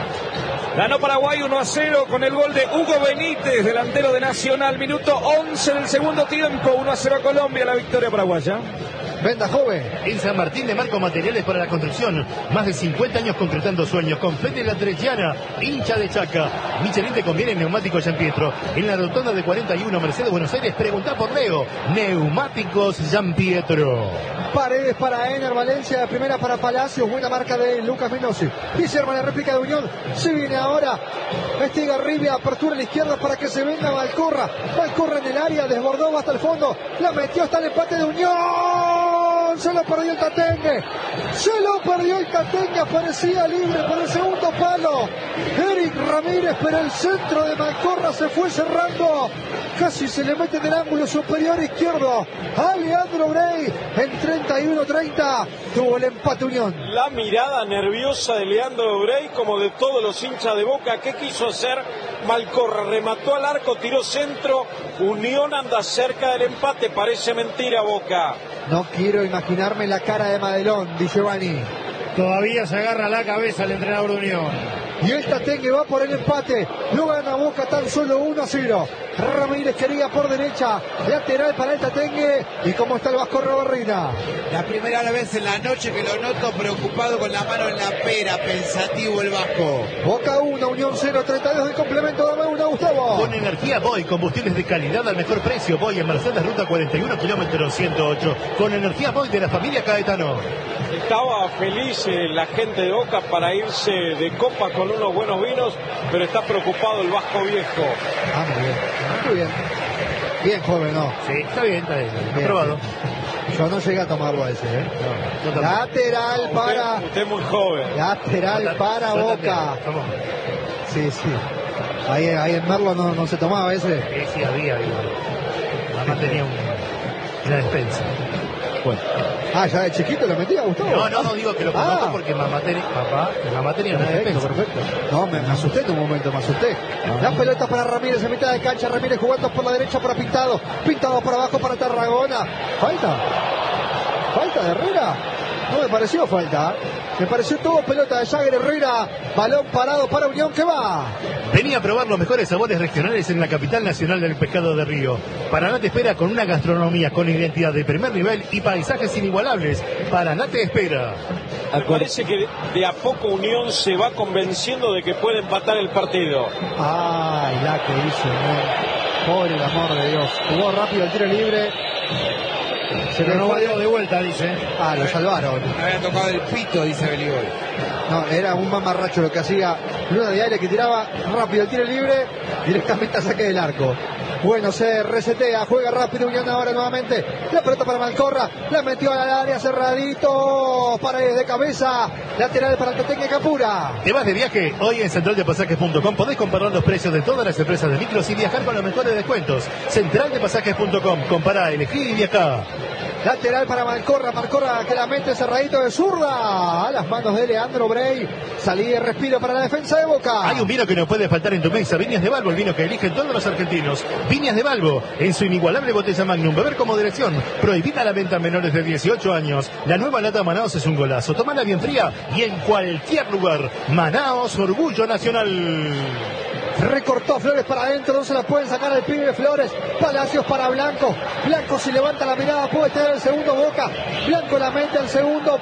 Ganó Paraguay uno a cero con el gol de Hugo Benítez, delantero de Nacional. Minuto once del segundo tiempo. uno a cero a Colombia, la victoria paraguaya. Venda joven. En San Martín de Marco Materiales para la Construcción. Más de cincuenta años concretando sueños. Complete la Trechiana, hincha de Chaca. Michelin te conviene en Neumáticos San Pietro. En la rotonda de cuarenta y uno Mercedes Buenos Aires, preguntá por Leo. Neumáticos San Pietro. Paredes para Ener, Valencia de primera para Palacios, buena marca de Lucas Menosi. Guillermo la réplica de Unión, se viene ahora Estigarribia, apertura a la izquierda para que se venga Valcorra. Valcorra en el área, desbordó hasta el fondo, la metió hasta el empate de Unión. Se lo perdió el Tatengue, se lo perdió el Tatengue, aparecía libre por el segundo palo. Eric Ramírez, pero el centro de Valcorra se fue cerrando. Casi se le mete en el ángulo superior izquierdo a Leandro Bray. En treinta y uno treinta tuvo el empate Unión. La mirada nerviosa de Leandro Bray, como de todos los hinchas de Boca. ¿Qué quiso hacer? Malcorra remató al arco, tiró centro. Unión anda cerca del empate. Parece mentira, Boca. No quiero imaginarme la cara de Madelón, dice Giovanni. Todavía se agarra la cabeza el entrenador de Unión. Y el Tatengue va por el empate. Lo gana Boca tan solo uno a cero. Ramírez quería por derecha. Lateral para el Tatengue. ¿Y cómo está el Vasco Barrina? La primera vez en la noche que lo noto preocupado con la mano en la pera. Pensativo el Vasco. Boca uno, Unión cero, treinta y dos del complemento. Dame una, Gustavo. Con energía Boy, combustibles de calidad al mejor precio. Boy en Mercedes, ruta cuarenta y uno, kilómetro ciento ocho. Con energía Boy de la familia Caetano. Estaba feliz eh, la gente de Boca para irse de copa con unos buenos vinos, pero está preocupado el Vasco Viejo. Ah, muy bien. Muy bien. Bien, joven, ¿no? Sí, está bien, está bien. Está Bien, aprobado. bien. Yo no llegué a tomarlo a ese, ¿eh? No, yo tampoco. Lateral para... Usted, usted es muy joven. Lateral Yo para también, Boca. vamos. Sí, sí. Ahí, ahí en Merlo no, no se tomaba ese. Sí, sí, había, digo. Mamá tenía un, una despensa. Bueno. Ah, ya de chiquito lo metía, Gustavo. No, no, no digo que lo conozco Ah. porque mamá, ten, papá, mamá tenía una Perfecto, despensa. perfecto. No, me, me asusté en un momento, me asusté. La pelota para Ramírez en mitad de cancha. Ramírez jugando por la derecha para Pintado. Pintado por abajo para Tarragona. Falta. Falta de Herrera. No me pareció falta. Me pareció todo pelota de Jagger Herrera. Balón parado para Unión que va. Venía a probar los mejores sabores regionales en la capital nacional del pescado de río. Paraná te espera con una gastronomía con identidad de primer nivel y paisajes inigualables. Paraná te espera. Me parece que de a poco Unión se va convenciendo de que puede empatar el partido. Ay, la que hizo Unión. Por el amor de Dios. Jugó rápido el tiro libre. Se le lo fue de vuelta, dice. Ah, lo salvaron. Me había tocado el pito, dice Beligoy. No, era un mamarracho lo que hacía Luna de Aire, que tiraba rápido el tiro libre, directamente a saque del arco. Bueno, se resetea, juega rápido Unión ahora nuevamente. La pelota para Malcorra, la metió al área cerradito, Paredes de cabeza, lateral para el Tatengue Capura. ¿Te vas de viaje? Hoy en central de pasajes punto com podés comparar los precios de todas las empresas de micros y viajar con los mejores descuentos. central de pasajes punto com, compará, elegí y viajá. Lateral para Malcorra, Malcorra que la mete cerradito de zurda a las manos de Leandro Brey. Salida y respiro para la defensa de Boca. Hay un vino que no puede faltar en tu mesa, Viñas de Balbo, el vino que eligen todos los argentinos. Viñas de Balbo, en su inigualable botella Magnum, beber como dirección. Prohibida la venta a menores de dieciocho años. La nueva lata Manaos es un golazo. Tómala bien fría y en cualquier lugar. Manaos, orgullo nacional. Recortó Flores para adentro, no se la pueden sacar al pibe Flores. Palacios para Blanco. Blanco si levanta la mirada puede tener el segundo Boca. Blanco la mete al segundo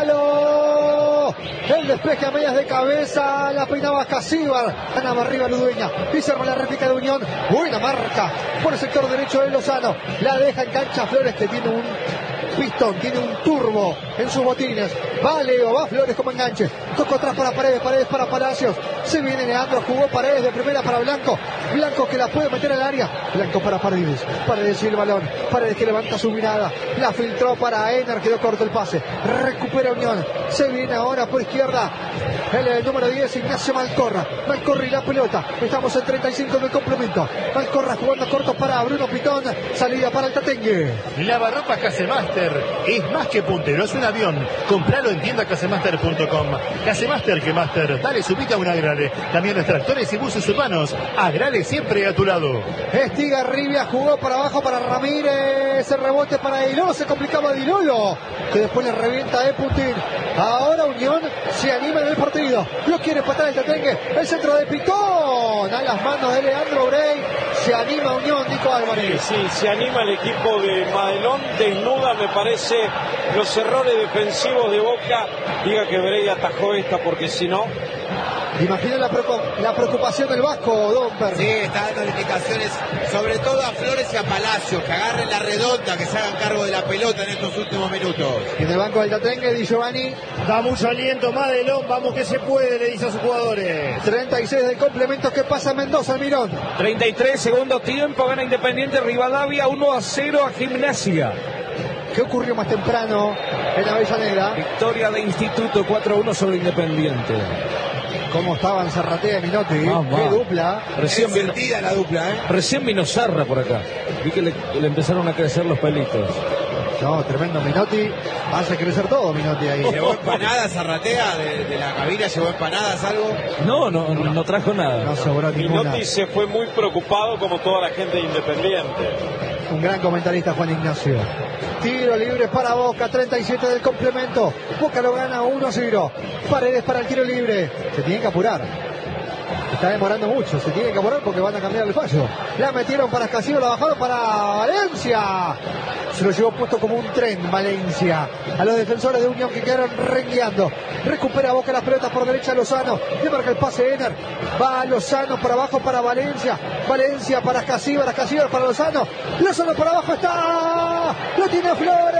palo. El despeje a medias de cabeza. La peinaba Casíbar. Ganaba arriba Ludueña. Y se arma la réplica de Unión. Buena marca por el sector derecho de Lozano. La deja en cancha Flores, que tiene un pistón, tiene un turbo en sus botines. Va Leo, va Flores como enganche. Tocó atrás para Paredes, Paredes para Palacios. Se viene Leandro, jugó Paredes de primera para Blanco. Blanco que la puede meter al área. Blanco para Paredes. Paredes y el balón. Paredes que levanta su mirada. La filtró para Ener, quedó corto el pase. Recupera Unión. Se viene ahora por izquierda el, el número diez, Ignacio Malcorra. Malcorra y la pelota. Estamos en treinta y cinco del complemento. Malcorra jugando corto para Bruno Pitón. Salida para el Tatengue. Lavarropas Casemaster es más que puntero, es un avión. Compralo en tienda casemaster punto com. Casemaster que Master. Dale, subite a un Agrale. Camiones, tractores y buses urbanos. Agrale siempre a tu lado. Estiga Rivia jugó para abajo para Ramírez. El rebote para Dilolo. Se complicaba Dilolo, que después le revienta a Putin. Ahora Unión se anima en el partido. Lo quiere empatar el Tatengue. El centro de Pitón a las manos de Leandro Brey. Se anima Unión, Nico Álvarez. Sí, sí, se anima el equipo de Madelón. Desnuda, me parece, los errores defensivos de Boca. Diga que Brey atajó esta, porque si no... Imagina la, la preocupación del Vasco, Domper. Sí, está dando indicaciones, sobre todo a Flores y a Palacios, que agarren la redonda, que se hagan cargo de la pelota en estos últimos minutos. Y en el banco del Tatengue, Di Giovanni. Da mucho aliento, Madelón, vamos que se puede, le dice a sus jugadores. treinta y seis de complementos que pasa Mendoza, Almirón. treinta y tres, segundo tiempo, gana Independiente Rivadavia, uno a cero a Gimnasia. ¿Qué ocurrió más temprano en Avellaneda? Victoria de Instituto cuatro a uno sobre Independiente. ¿Cómo estaban Zarratea y Minotti? Ah, Qué va. dupla. Recién vino, Sentida la dupla, ¿eh? recién vino Zarra por acá. Vi que le, le empezaron a crecer los pelitos. No, tremendo Minotti. Hace crecer todo Minotti ahí. ¿Llevó empanadas Zarratea de, de la cabina? ¿Llevó empanadas, algo? No, no, no, no trajo nada. No sobró ninguna. Minotti se fue muy preocupado, como toda la gente de Independiente. Un gran comentarista, Juan Ignacio. Tiro libre para Boca, treinta y siete del complemento. Boca lo gana uno a cero. Paredes para el tiro libre. Se tiene que apurar. Está demorando mucho, se tiene que apurar porque van a cambiar el fallo. La metieron para Castillo, la bajaron para Valencia. Se lo llevó puesto como un tren Valencia. A los defensores de Unión que quedaron rengueando. Recupera Boca las pelotas por derecha Lozano. Le marca el pase Ener. Va Lozano por abajo para Valencia. Valencia para Casíbar, Casíbar para Lozano. Lozano por abajo está. Lo tiene Flores.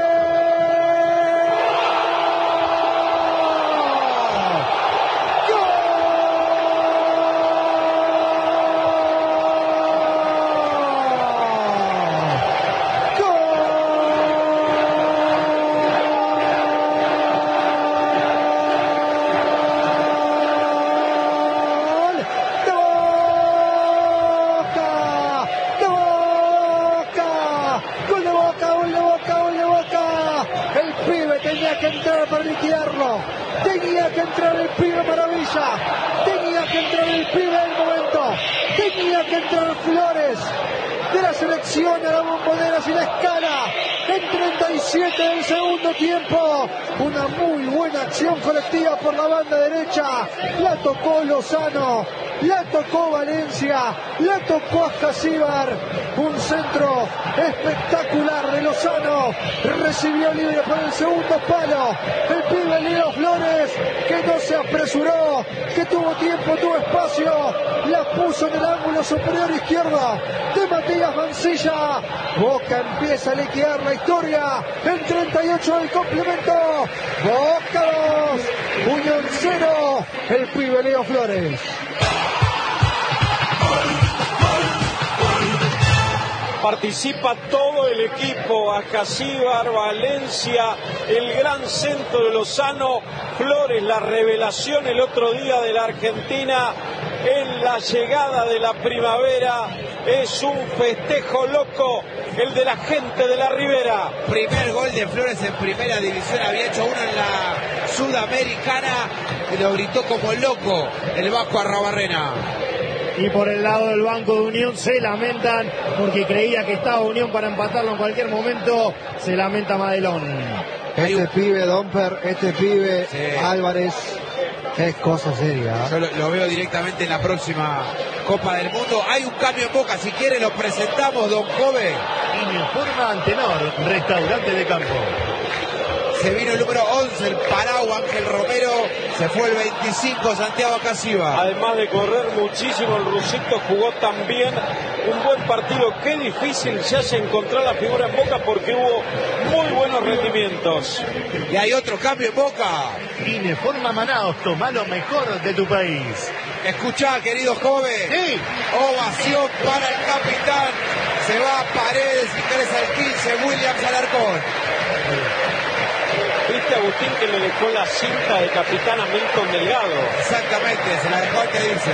Que entrar para liquidarlo, tenía que entrar el pibe Maravilla, tenía que entrar el pibe del momento, tenía que entrar Flores de la selección a la Bombonera y la escala en treinta y siete del segundo tiempo. Una muy buena acción colectiva por la banda derecha. La tocó Lozano, la tocó Valencia, la tocó Ascasíbar. Un centro espectacular de Lozano. Recibió libre por el segundo palo el pibe Leo Flores, que no se apresuró, que tuvo tiempo, tuvo espacio. La puso en el ángulo superior izquierdo de Matías Mancilla. Boca empieza a liquidar la historia en treinta y ocho del complemento. Boca dos, Unión cero, el pibe Leo Flores. Participa todo el equipo, Acasíbar, Valencia, el gran centro de Lozano, Flores, la revelación el otro día de la Argentina en la llegada de la primavera. Es un festejo loco el de la gente de la Ribera. Primer gol de Flores en primera división, había hecho uno en la Sudamericana y lo gritó como loco el Vasco Arrobarrena. Y por el lado del banco de Unión se lamentan porque creía que estaba Unión para empatarlo en cualquier momento. Se lamenta Madelón. Este un... pibe Domper, este pibe sí. Álvarez, es cosa seria. Yo lo, lo veo directamente en la próxima Copa del Mundo. Hay un cambio en Boca, si quiere lo presentamos, don Jove. Informa Antenor, restaurante de campo. Se vino el número once, el Parau, Ángel Romero. Se fue el veinticinco, Santiago Acasíbar. Además de correr muchísimo, el rusito jugó también un buen partido. Qué difícil se hace encontrar la figura en Boca porque hubo muy buenos rendimientos. Y hay otro cambio en Boca. Informa Manaos, toma lo mejor de tu país. Escuchá, querido joven. Sí. Ovación para el capitán. Se va Paredes, ingresa el quince, Williams Alarcón. ¿Viste, Agustín, que le dejó la cinta de capitán a Milton Delgado? Exactamente, se la dejó al que dice.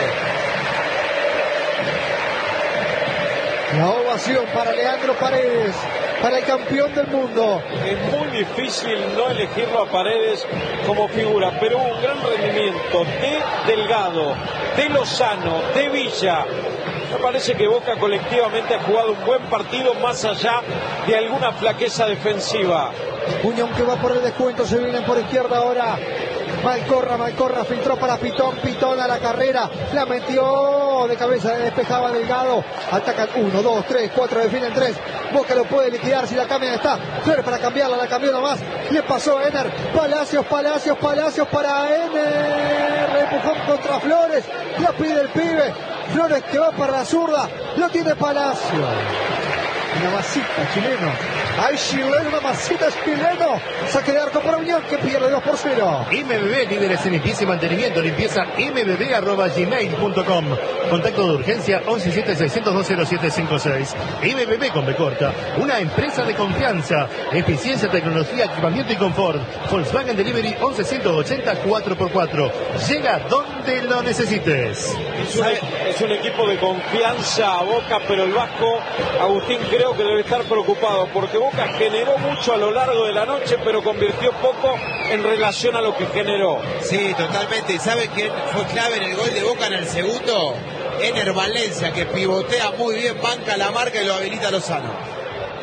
La ovación para Leandro Paredes, para el campeón del mundo. Es muy difícil no elegirlo a Paredes como figura, pero hubo un gran rendimiento de Delgado, de Lozano, de Villa. Me parece que Boca colectivamente ha jugado un buen partido más allá de alguna flaqueza defensiva. Unión que va por el descuento, se vienen por izquierda ahora. Malcorra, Malcorra filtró para Pitón, Pitón a la carrera, la metió de cabeza, despejaba Delgado, atacan uno, dos, tres, cuatro, definen tres, Boca lo puede liquidar si la cambia está, Flores para cambiarla, la cambió nomás, le pasó a Ener, Palacios, Palacios, Palacios para Ener, empujón contra Flores, la pide el pibe, Flores que va para la zurda, lo tiene Palacios. Una masita chileno. Hay chileno, una masita chileno. Saque de arco para Unión que pierde dos por cero. M B B, líderes en limpieza y mantenimiento. Limpieza m b b arroba gmail punto com. Contacto de urgencia once siete seiscientos dos cero siete cinco seis. M B B con B corta. Una empresa de confianza. Eficiencia, tecnología, equipamiento y confort. Volkswagen Delivery once ciento ochenta cuatro por cuatro. Llega donde lo necesites. Es un, es un equipo de confianza a Boca, pero el Vasco, Agustín, creo que debe estar preocupado porque Boca generó mucho a lo largo de la noche, pero convirtió poco en relación a lo que generó. Sí, totalmente. ¿Y sabe quién fue clave en el gol de Boca en el segundo? Ener Valencia, que pivotea muy bien, banca la marca y lo habilita Lozano.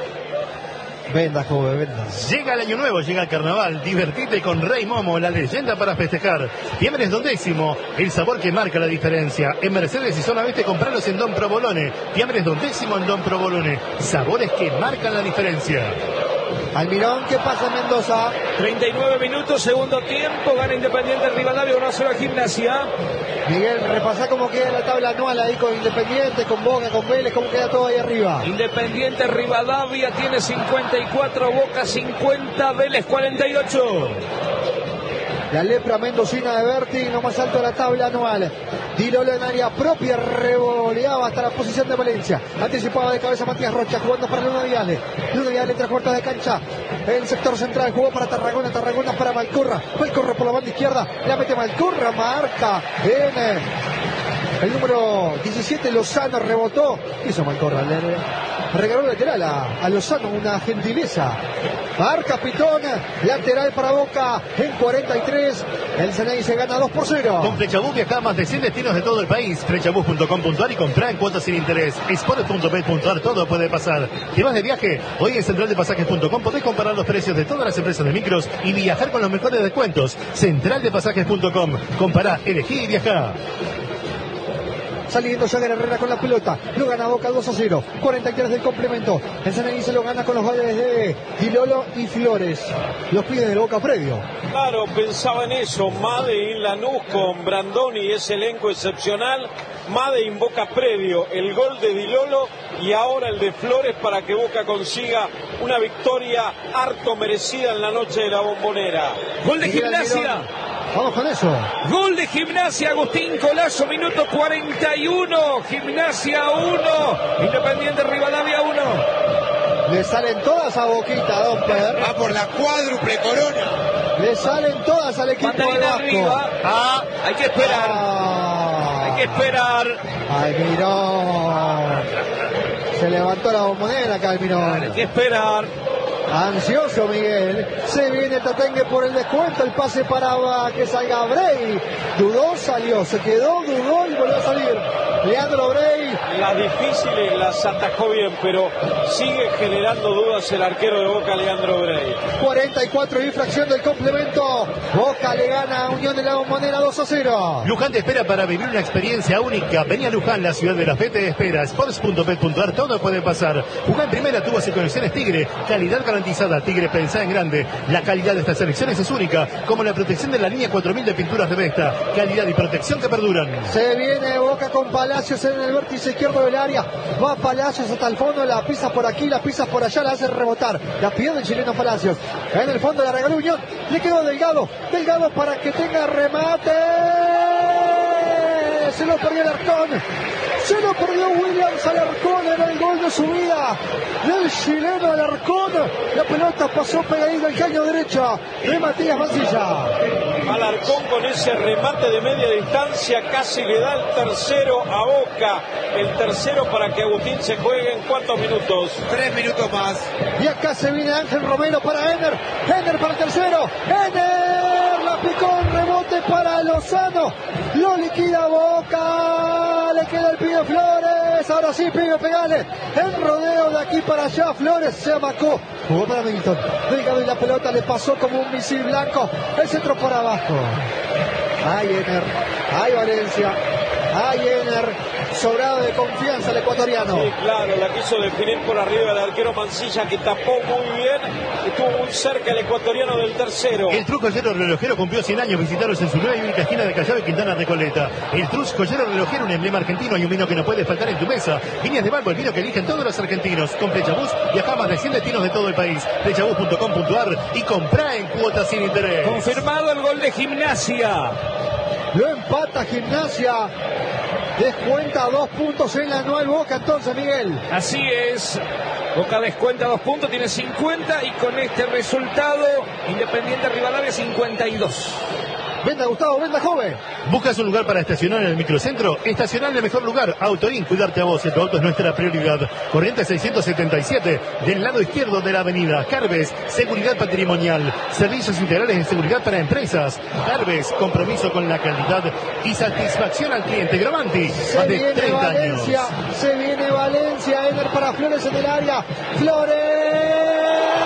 Venda, joven, venda. Llega el año nuevo, llega el carnaval. Divertite con Rey Momo, la leyenda para festejar. Fiambres Don Décimo, el sabor que marca la diferencia. En Mercedes y Zona Oeste, compralos en Don Provolone. Fiambres Don Décimo en Don Provolone. Sabores que marcan la diferencia. Almirón, ¿qué pasa en Mendoza? treinta y nueve minutos, segundo tiempo, gana Independiente Rivadavia, uno a cero a Gimnasia. Miguel, repasá cómo queda la tabla anual ahí con Independiente, con Boca, con Vélez, cómo queda todo ahí arriba. Independiente Rivadavia tiene cincuenta y cuatro, Boca cincuenta, Vélez cuarenta y ocho. La lepra mendocina de Berti, lo más alto de la tabla anual. Tirolo en área propia, revoleaba hasta la posición de Valencia. Anticipaba de cabeza Matías Rocha, jugando para Luna Viale. Luna Viale, tres cuartos de cancha. El sector central jugó para Tarragona, Tarragona para Malcorra. Malcorra por la banda izquierda, la mete Malcorra, marca en el número diecisiete, Lozano, rebotó. Hizo Malcorra, le regaló lateral a, a Lozano, una gentileza. Marca Pitón, lateral para Boca en cuarenta y tres. El Ceney se gana dos por cero. Con Flechabús viaja a más de cien destinos de todo el país. Flechabús punto com punto a r y compra en cuotas sin interés. Sport punto bet punto a r, todo puede pasar. ¿Te vas de viaje? Hoy en central de pasajes punto com podés comparar los precios de todas las empresas de micros y viajar con los mejores descuentos. central de pasajes punto com. Compará, elegí y viajá. Saliendo Jagger Herrera con la pelota. Lo gana Boca dos a cero. cuarenta y tres del complemento. El Ceneice se lo gana con los goles de Dilolo y Flores. Los pide de Boca previo. Claro, pensaba en eso. Made en Lanús con Brandoni, ese elenco excepcional. Made en Boca previo. El gol de Dilolo y ahora el de Flores para que Boca consiga una victoria harto merecida en la noche de la Bombonera. Gol de Gimnasia. Vamos con eso. Gol de Gimnasia, Agustín Colazo, minuto cuarenta y uno. Gimnasia uno, Independiente Rivadavia uno. Le salen todas a Boquita, Don Per. Va por la cuádruple corona. Le salen todas al equipo de Mandarina Vasco. arriba. Ah, hay que esperar. Ah. Hay que esperar. Almirón. Se levantó la bombonera acá, Almirón. Hay que esperar. Ansioso Miguel. Se viene Tatengue por el descuento. El pase para que salga Brey. Dudó, salió. Se quedó, dudó y volvió a salir. Leandro Brey. Las difíciles las atajó bien, pero sigue generando dudas el arquero de Boca, Leandro Brey. cuarenta y cuatro infracción del complemento. Boca le gana a Unión de la Bombonera dos a cero. Luján te espera para vivir una experiencia única. Vení a Luján, la ciudad de la fe te espera. Sports punto pet punto ar, todo puede pasar. Jugá en primera, tubos y conexiones Tigre. Calidad garantizada. Tigre, pensá en grande. La calidad de estas selecciones es única, como la protección de la línea cuatro mil de pinturas de Vesta. Calidad y protección que perduran. Se viene Boca con Palacios en el vértice izquierdo del área. Va Palacios hasta el fondo, la pisa por aquí, la pisa por allá, la hace rebotar. La pierde el chileno Palacios. En el fondo la regaló Unión. Le quedó Delgado. Delgado para que tenga remate. Se lo perdió el Arcón. Se lo perdió Williams Alarcón en el gol de su vida del chileno Alarcón. La pelota pasó pegadita al caño derecha de Matías Mancilla. Alarcón con ese remate de media distancia casi le da el tercero a Boca. El tercero para que Agustín se juegue en cuántos minutos. Tres minutos más. Y acá se viene Ángel Romero para Ener. Ener para el tercero. Ener la picó en rebote para Lozano. Lo liquida Boca. Le queda el pibe Flores. Ahora sí, pibe, pegale. El rodeo de aquí para allá. Flores se amacó. Jugó para Milton. Delgado y la pelota le pasó como un misil blanco. El centro por abajo. Ay, Ener. Ay, Valencia. Ay, Ener. Sobrado de confianza el ecuatoriano. Sí, claro, la quiso definir por arriba del arquero Mancilla, que tapó muy bien. Estuvo muy cerca el ecuatoriano del tercero. El Trus Joyero Relojero cumplió cien años. Visitaros en su nueva y única esquina de Callao y Quintana Recoleta. El Trus Joyero Relojero, un emblema argentino y un vino que no puede faltar en tu mesa. Viñas de Balbo, el vino que eligen todos los argentinos. Con Flechabús viaja a más de cien destinos de todo el país. Flechabús punto com punto ar y comprá en cuotas sin interés. Confirmado el gol de Gimnasia. Lo empata Gimnasia. Descuenta dos puntos en la anual Boca entonces, Miguel. Así es. Boca descuenta dos puntos, tiene cincuenta y con este resultado Independiente Rivadavia cincuenta y dos. Venda Gustavo, venda joven. ¿Buscas un lugar para estacionar en el microcentro? Estacionar en el mejor lugar. Autorín, cuidarte a vos. Tu auto es nuestra prioridad. Corriente seiscientos setenta y siete, del lado izquierdo de la avenida. Carves, seguridad patrimonial. Servicios integrales de seguridad para empresas. Carves, compromiso con la calidad y satisfacción al cliente. Gramanti, más de treinta Valencia, años. Se viene Valencia. Ener para Flores en el área. Flores.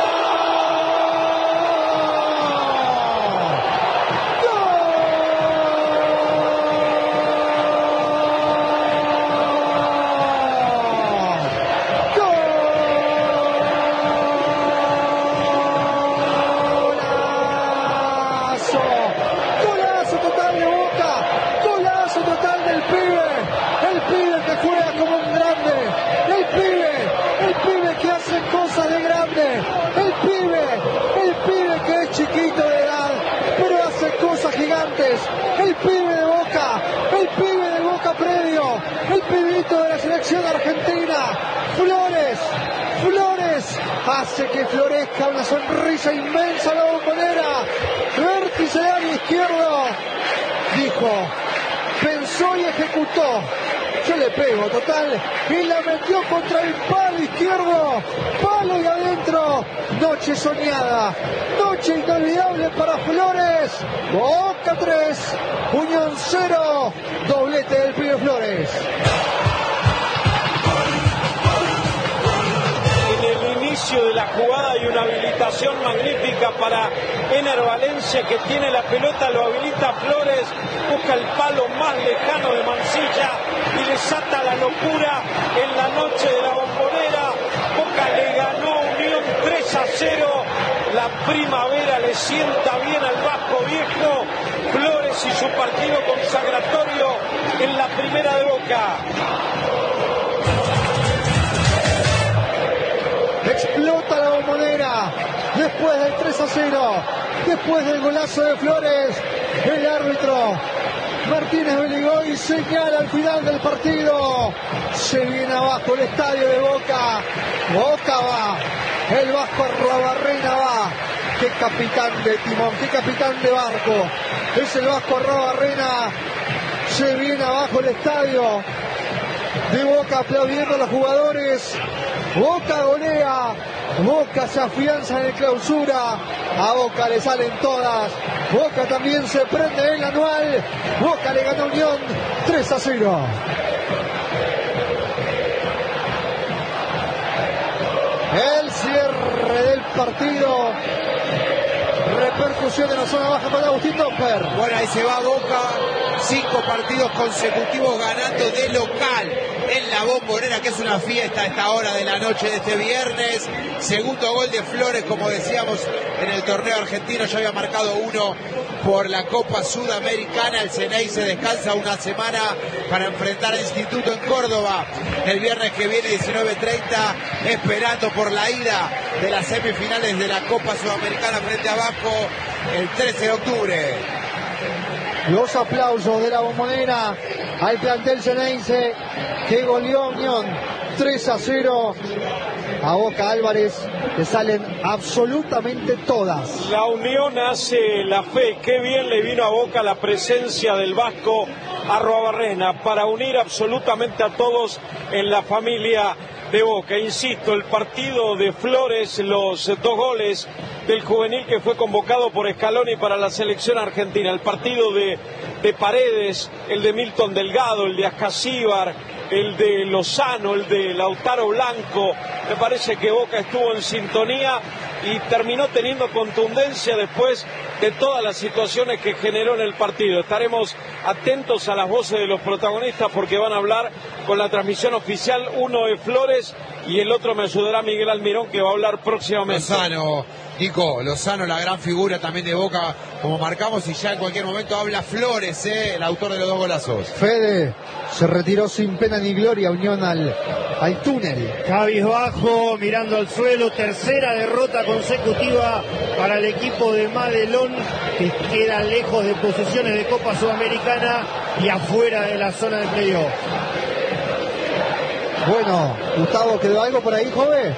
El pibe de Boca, el pibe de Boca predio, el pibito de la selección argentina, Flores, Flores, hace que florezca una sonrisa inmensa a la Bombonera, vértice del área izquierdo, dijo, pensó y ejecutó, yo le pego total, y la metió contra el palo izquierdo, palo y adentro, noche soñada, noche inolvidable para Flores, Boca tres, Unión cero, doblete del pibe Flores. En el inicio de la jugada hay una habilitación magnífica para Ener Valencia, que tiene la pelota, lo habilita Flores, busca el palo más lejano de Mancilla y le pura en la noche de la Bombonera. Boca le ganó a Unión tres a cero. La primavera le sienta bien al Vasco Viejo. Flores y su partido consagratorio en la primera de Boca. Explota la Bombonera después del tres a cero, después del golazo de Flores. El árbitro Martínez Beligoy señala al final del partido. Se viene abajo el estadio de Boca. Boca va, el Vasco Arruabarrena va. Qué capitán de timón, qué capitán de barco. Es el Vasco Arruabarrena. Se viene abajo el estadio de Boca aplaudiendo a los jugadores. Boca golea, Boca se afianza en el clausura, a Boca le salen todas, Boca también se prende en el anual, Boca le gana a Unión tres a cero. El cierre del partido, repercusión en la zona baja para Agustín Domper. Bueno, ahí se va Boca, cinco partidos consecutivos ganando de local en la Bombonera, que es una fiesta a esta hora de la noche de este viernes. Segundo gol de Flores, como decíamos, en el torneo argentino, ya había marcado uno por la Copa Sudamericana. El Ceney se descansa una semana para enfrentar al Instituto en Córdoba el viernes que viene, diecinueve treinta, esperando por la ida de las semifinales de la Copa Sudamericana frente a Vasco el trece de octubre. Los aplausos de la Bombonera al plantel ceneice que goleó a Unión tres a cero. A Boca Álvarez le salen absolutamente todas. La Unión hace la fe. Qué bien le vino a Boca la presencia del Vasco Arruabarrena para unir absolutamente a todos en la familia de Boca. Insisto, el partido de Flores, los dos goles del juvenil que fue convocado por Scaloni para la selección argentina, el partido de, de Paredes, el de Milton Delgado, el de Ascasíbar, el de Lozano, el de Lautaro Blanco. Me parece que Boca estuvo en sintonía y terminó teniendo contundencia después de todas las situaciones que generó en el partido. Estaremos atentos a las voces de los protagonistas porque van a hablar con la transmisión oficial. Uno es Flores y el otro me ayudará Miguel Almirón, que va a hablar próximamente. Lozano, Nico, Lozano, la gran figura también de Boca, como marcamos, y ya en cualquier momento habla Flores, eh, el autor de los dos golazos. Fede se retiró sin pena ni gloria, Unión al, al túnel. Cabizbajo, mirando al suelo, tercera derrota consecutiva para el equipo de Madelón, que queda lejos de posiciones de Copa Sudamericana y afuera de la zona de playoff. Bueno, Gustavo, ¿quedó algo por ahí, joven?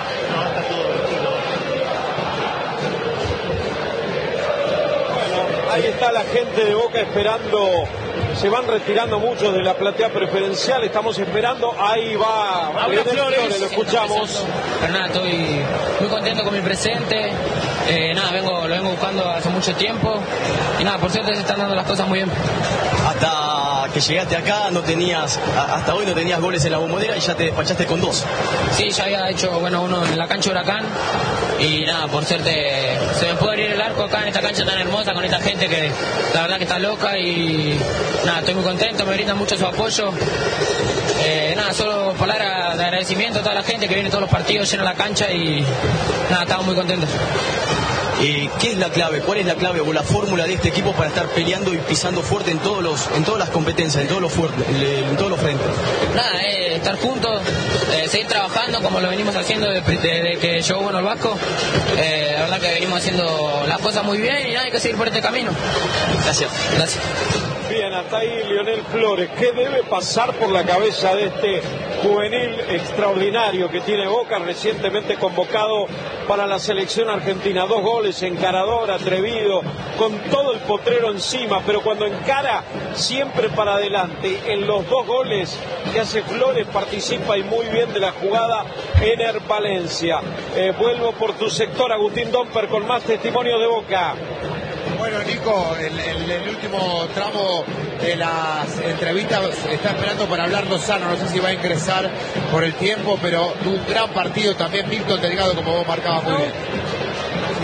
Ahí está la gente de Boca esperando, se van retirando muchos de la platea preferencial, estamos esperando, ahí va Flores, Flores, lo escuchamos. Pero nada, estoy muy contento con mi presente, eh, nada, vengo, lo vengo buscando hace mucho tiempo y nada, por suerte se están dando las cosas muy bien. Hasta que llegaste acá no tenías, hasta hoy no tenías goles en la Bombonera y ya te despachaste con dos. Sí, ya había hecho, bueno, uno en la cancha Huracán y nada, por suerte se me pudo abrir el arco acá en esta cancha tan hermosa con esta gente que la verdad que está loca y nada, estoy muy contento, me brindan mucho su apoyo. Eh, nada, solo palabras de agradecimiento a toda la gente que viene todos los partidos, llena la cancha y nada, estamos muy contentos. Eh, ¿Qué es la clave? ¿Cuál es la clave o la fórmula de este equipo para estar peleando y pisando fuerte en todos los, en todas las competencias, en todos los fuertes, en todos los frentes? Nada, eh, estar juntos, eh, seguir trabajando como lo venimos haciendo desde, desde que llegó bueno el Vasco. Eh, la verdad que venimos haciendo las cosas muy bien y nada, hay que seguir por este camino. Gracias. Gracias. Bien, hasta ahí Lionel Flores. ¿Qué debe pasar por la cabeza de este juvenil extraordinario que tiene Boca, recientemente convocado para la selección argentina? Dos goles, encarador, atrevido, con todo el potrero encima, pero cuando encara siempre para adelante. En los dos goles que hace Flores participa y muy bien de la jugada Ener Valencia. Eh, vuelvo por tu sector, Agustín Domper, con más testimonio de Boca. Bueno, Nico, el, el, el último tramo de las entrevistas está esperando para hablar Lozano, no sé si va a ingresar por el tiempo, pero un gran partido también, Milton Delgado, como vos marcabas muy bien. La figura del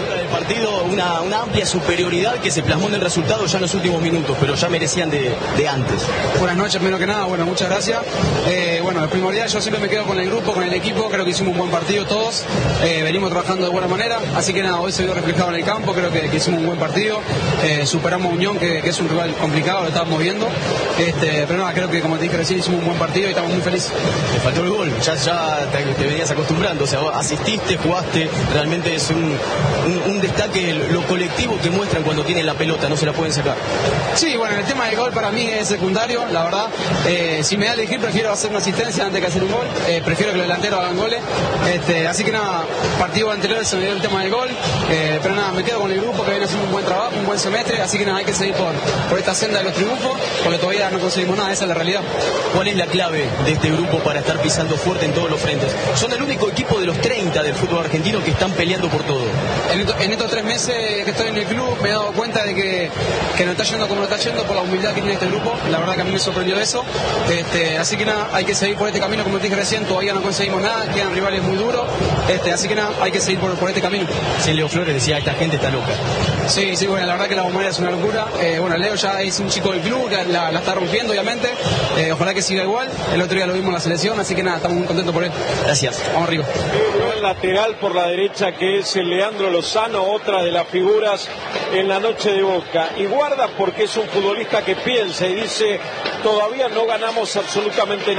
partido, una, una amplia superioridad que se plasmó en el resultado ya en los últimos minutos, pero ya merecían de, de antes. Buenas noches, primero que nada, bueno, muchas gracias. Eh, bueno, el primordial, yo siempre me quedo con el grupo, con el equipo, creo que hicimos un buen partido todos, eh, venimos trabajando de buena manera, así que nada, hoy se vio reflejado en el campo, creo que, que hicimos un buen partido, eh, superamos a Unión, que, que es un rival complicado, lo estábamos viendo, este, pero nada, creo que como te dije recién, hicimos un buen partido y estamos muy felices. Te faltó el gol, ya, ya te, te venías acostumbrando, o sea, asististe, jugaste, realmente es un, un, un destaque lo colectivo que muestran cuando tienen la pelota, no se la pueden sacar. Sí, bueno, el tema del gol para mí es secundario, la verdad, eh, si me da a elegir prefiero hacer una asistencia antes que hacer un gol, eh, prefiero que los delanteros hagan goles, este, así que nada, partido anterior se me dio el tema del gol, eh, pero nada, me quedo con el grupo que viene haciendo un buen trabajo, un buen semestre, así que nada, hay que seguir por, por esta senda de los triunfos, porque todavía no conseguimos nada, esa es la realidad. ¿Cuál es la clave de este grupo para estar pisando fuerte en todos los frentes? Son el único equipo de los treinta del fútbol argentino que están peleando por todo. En, esto, en estos tres meses que estoy en el club me he dado cuenta de que, que no está yendo como no está yendo por la humildad que tiene este grupo, la verdad que a mí me sorprendió eso, este, así que nada, hay que seguir por este camino, como te dije recién, todavía no conseguimos nada, quedan rivales muy duros, este, así que nada, hay que seguir por, por este camino. Sí, Leo Flores decía, esta gente está loca. Sí, sí, bueno, la verdad que la Bombonera es una locura, eh, bueno, Leo ya es un chico del club, que la, la está rompiendo obviamente, eh, ojalá que siga igual, el otro día lo vimos en la selección, así que nada, estamos muy contentos por él. Gracias. Vamos arriba. El lateral por la derecha que es el Leandro Lozano, otra de las figuras en la noche de Boca. Y guarda porque es un futbolista que piensa y dice, todavía no ganamos absolutamente nada.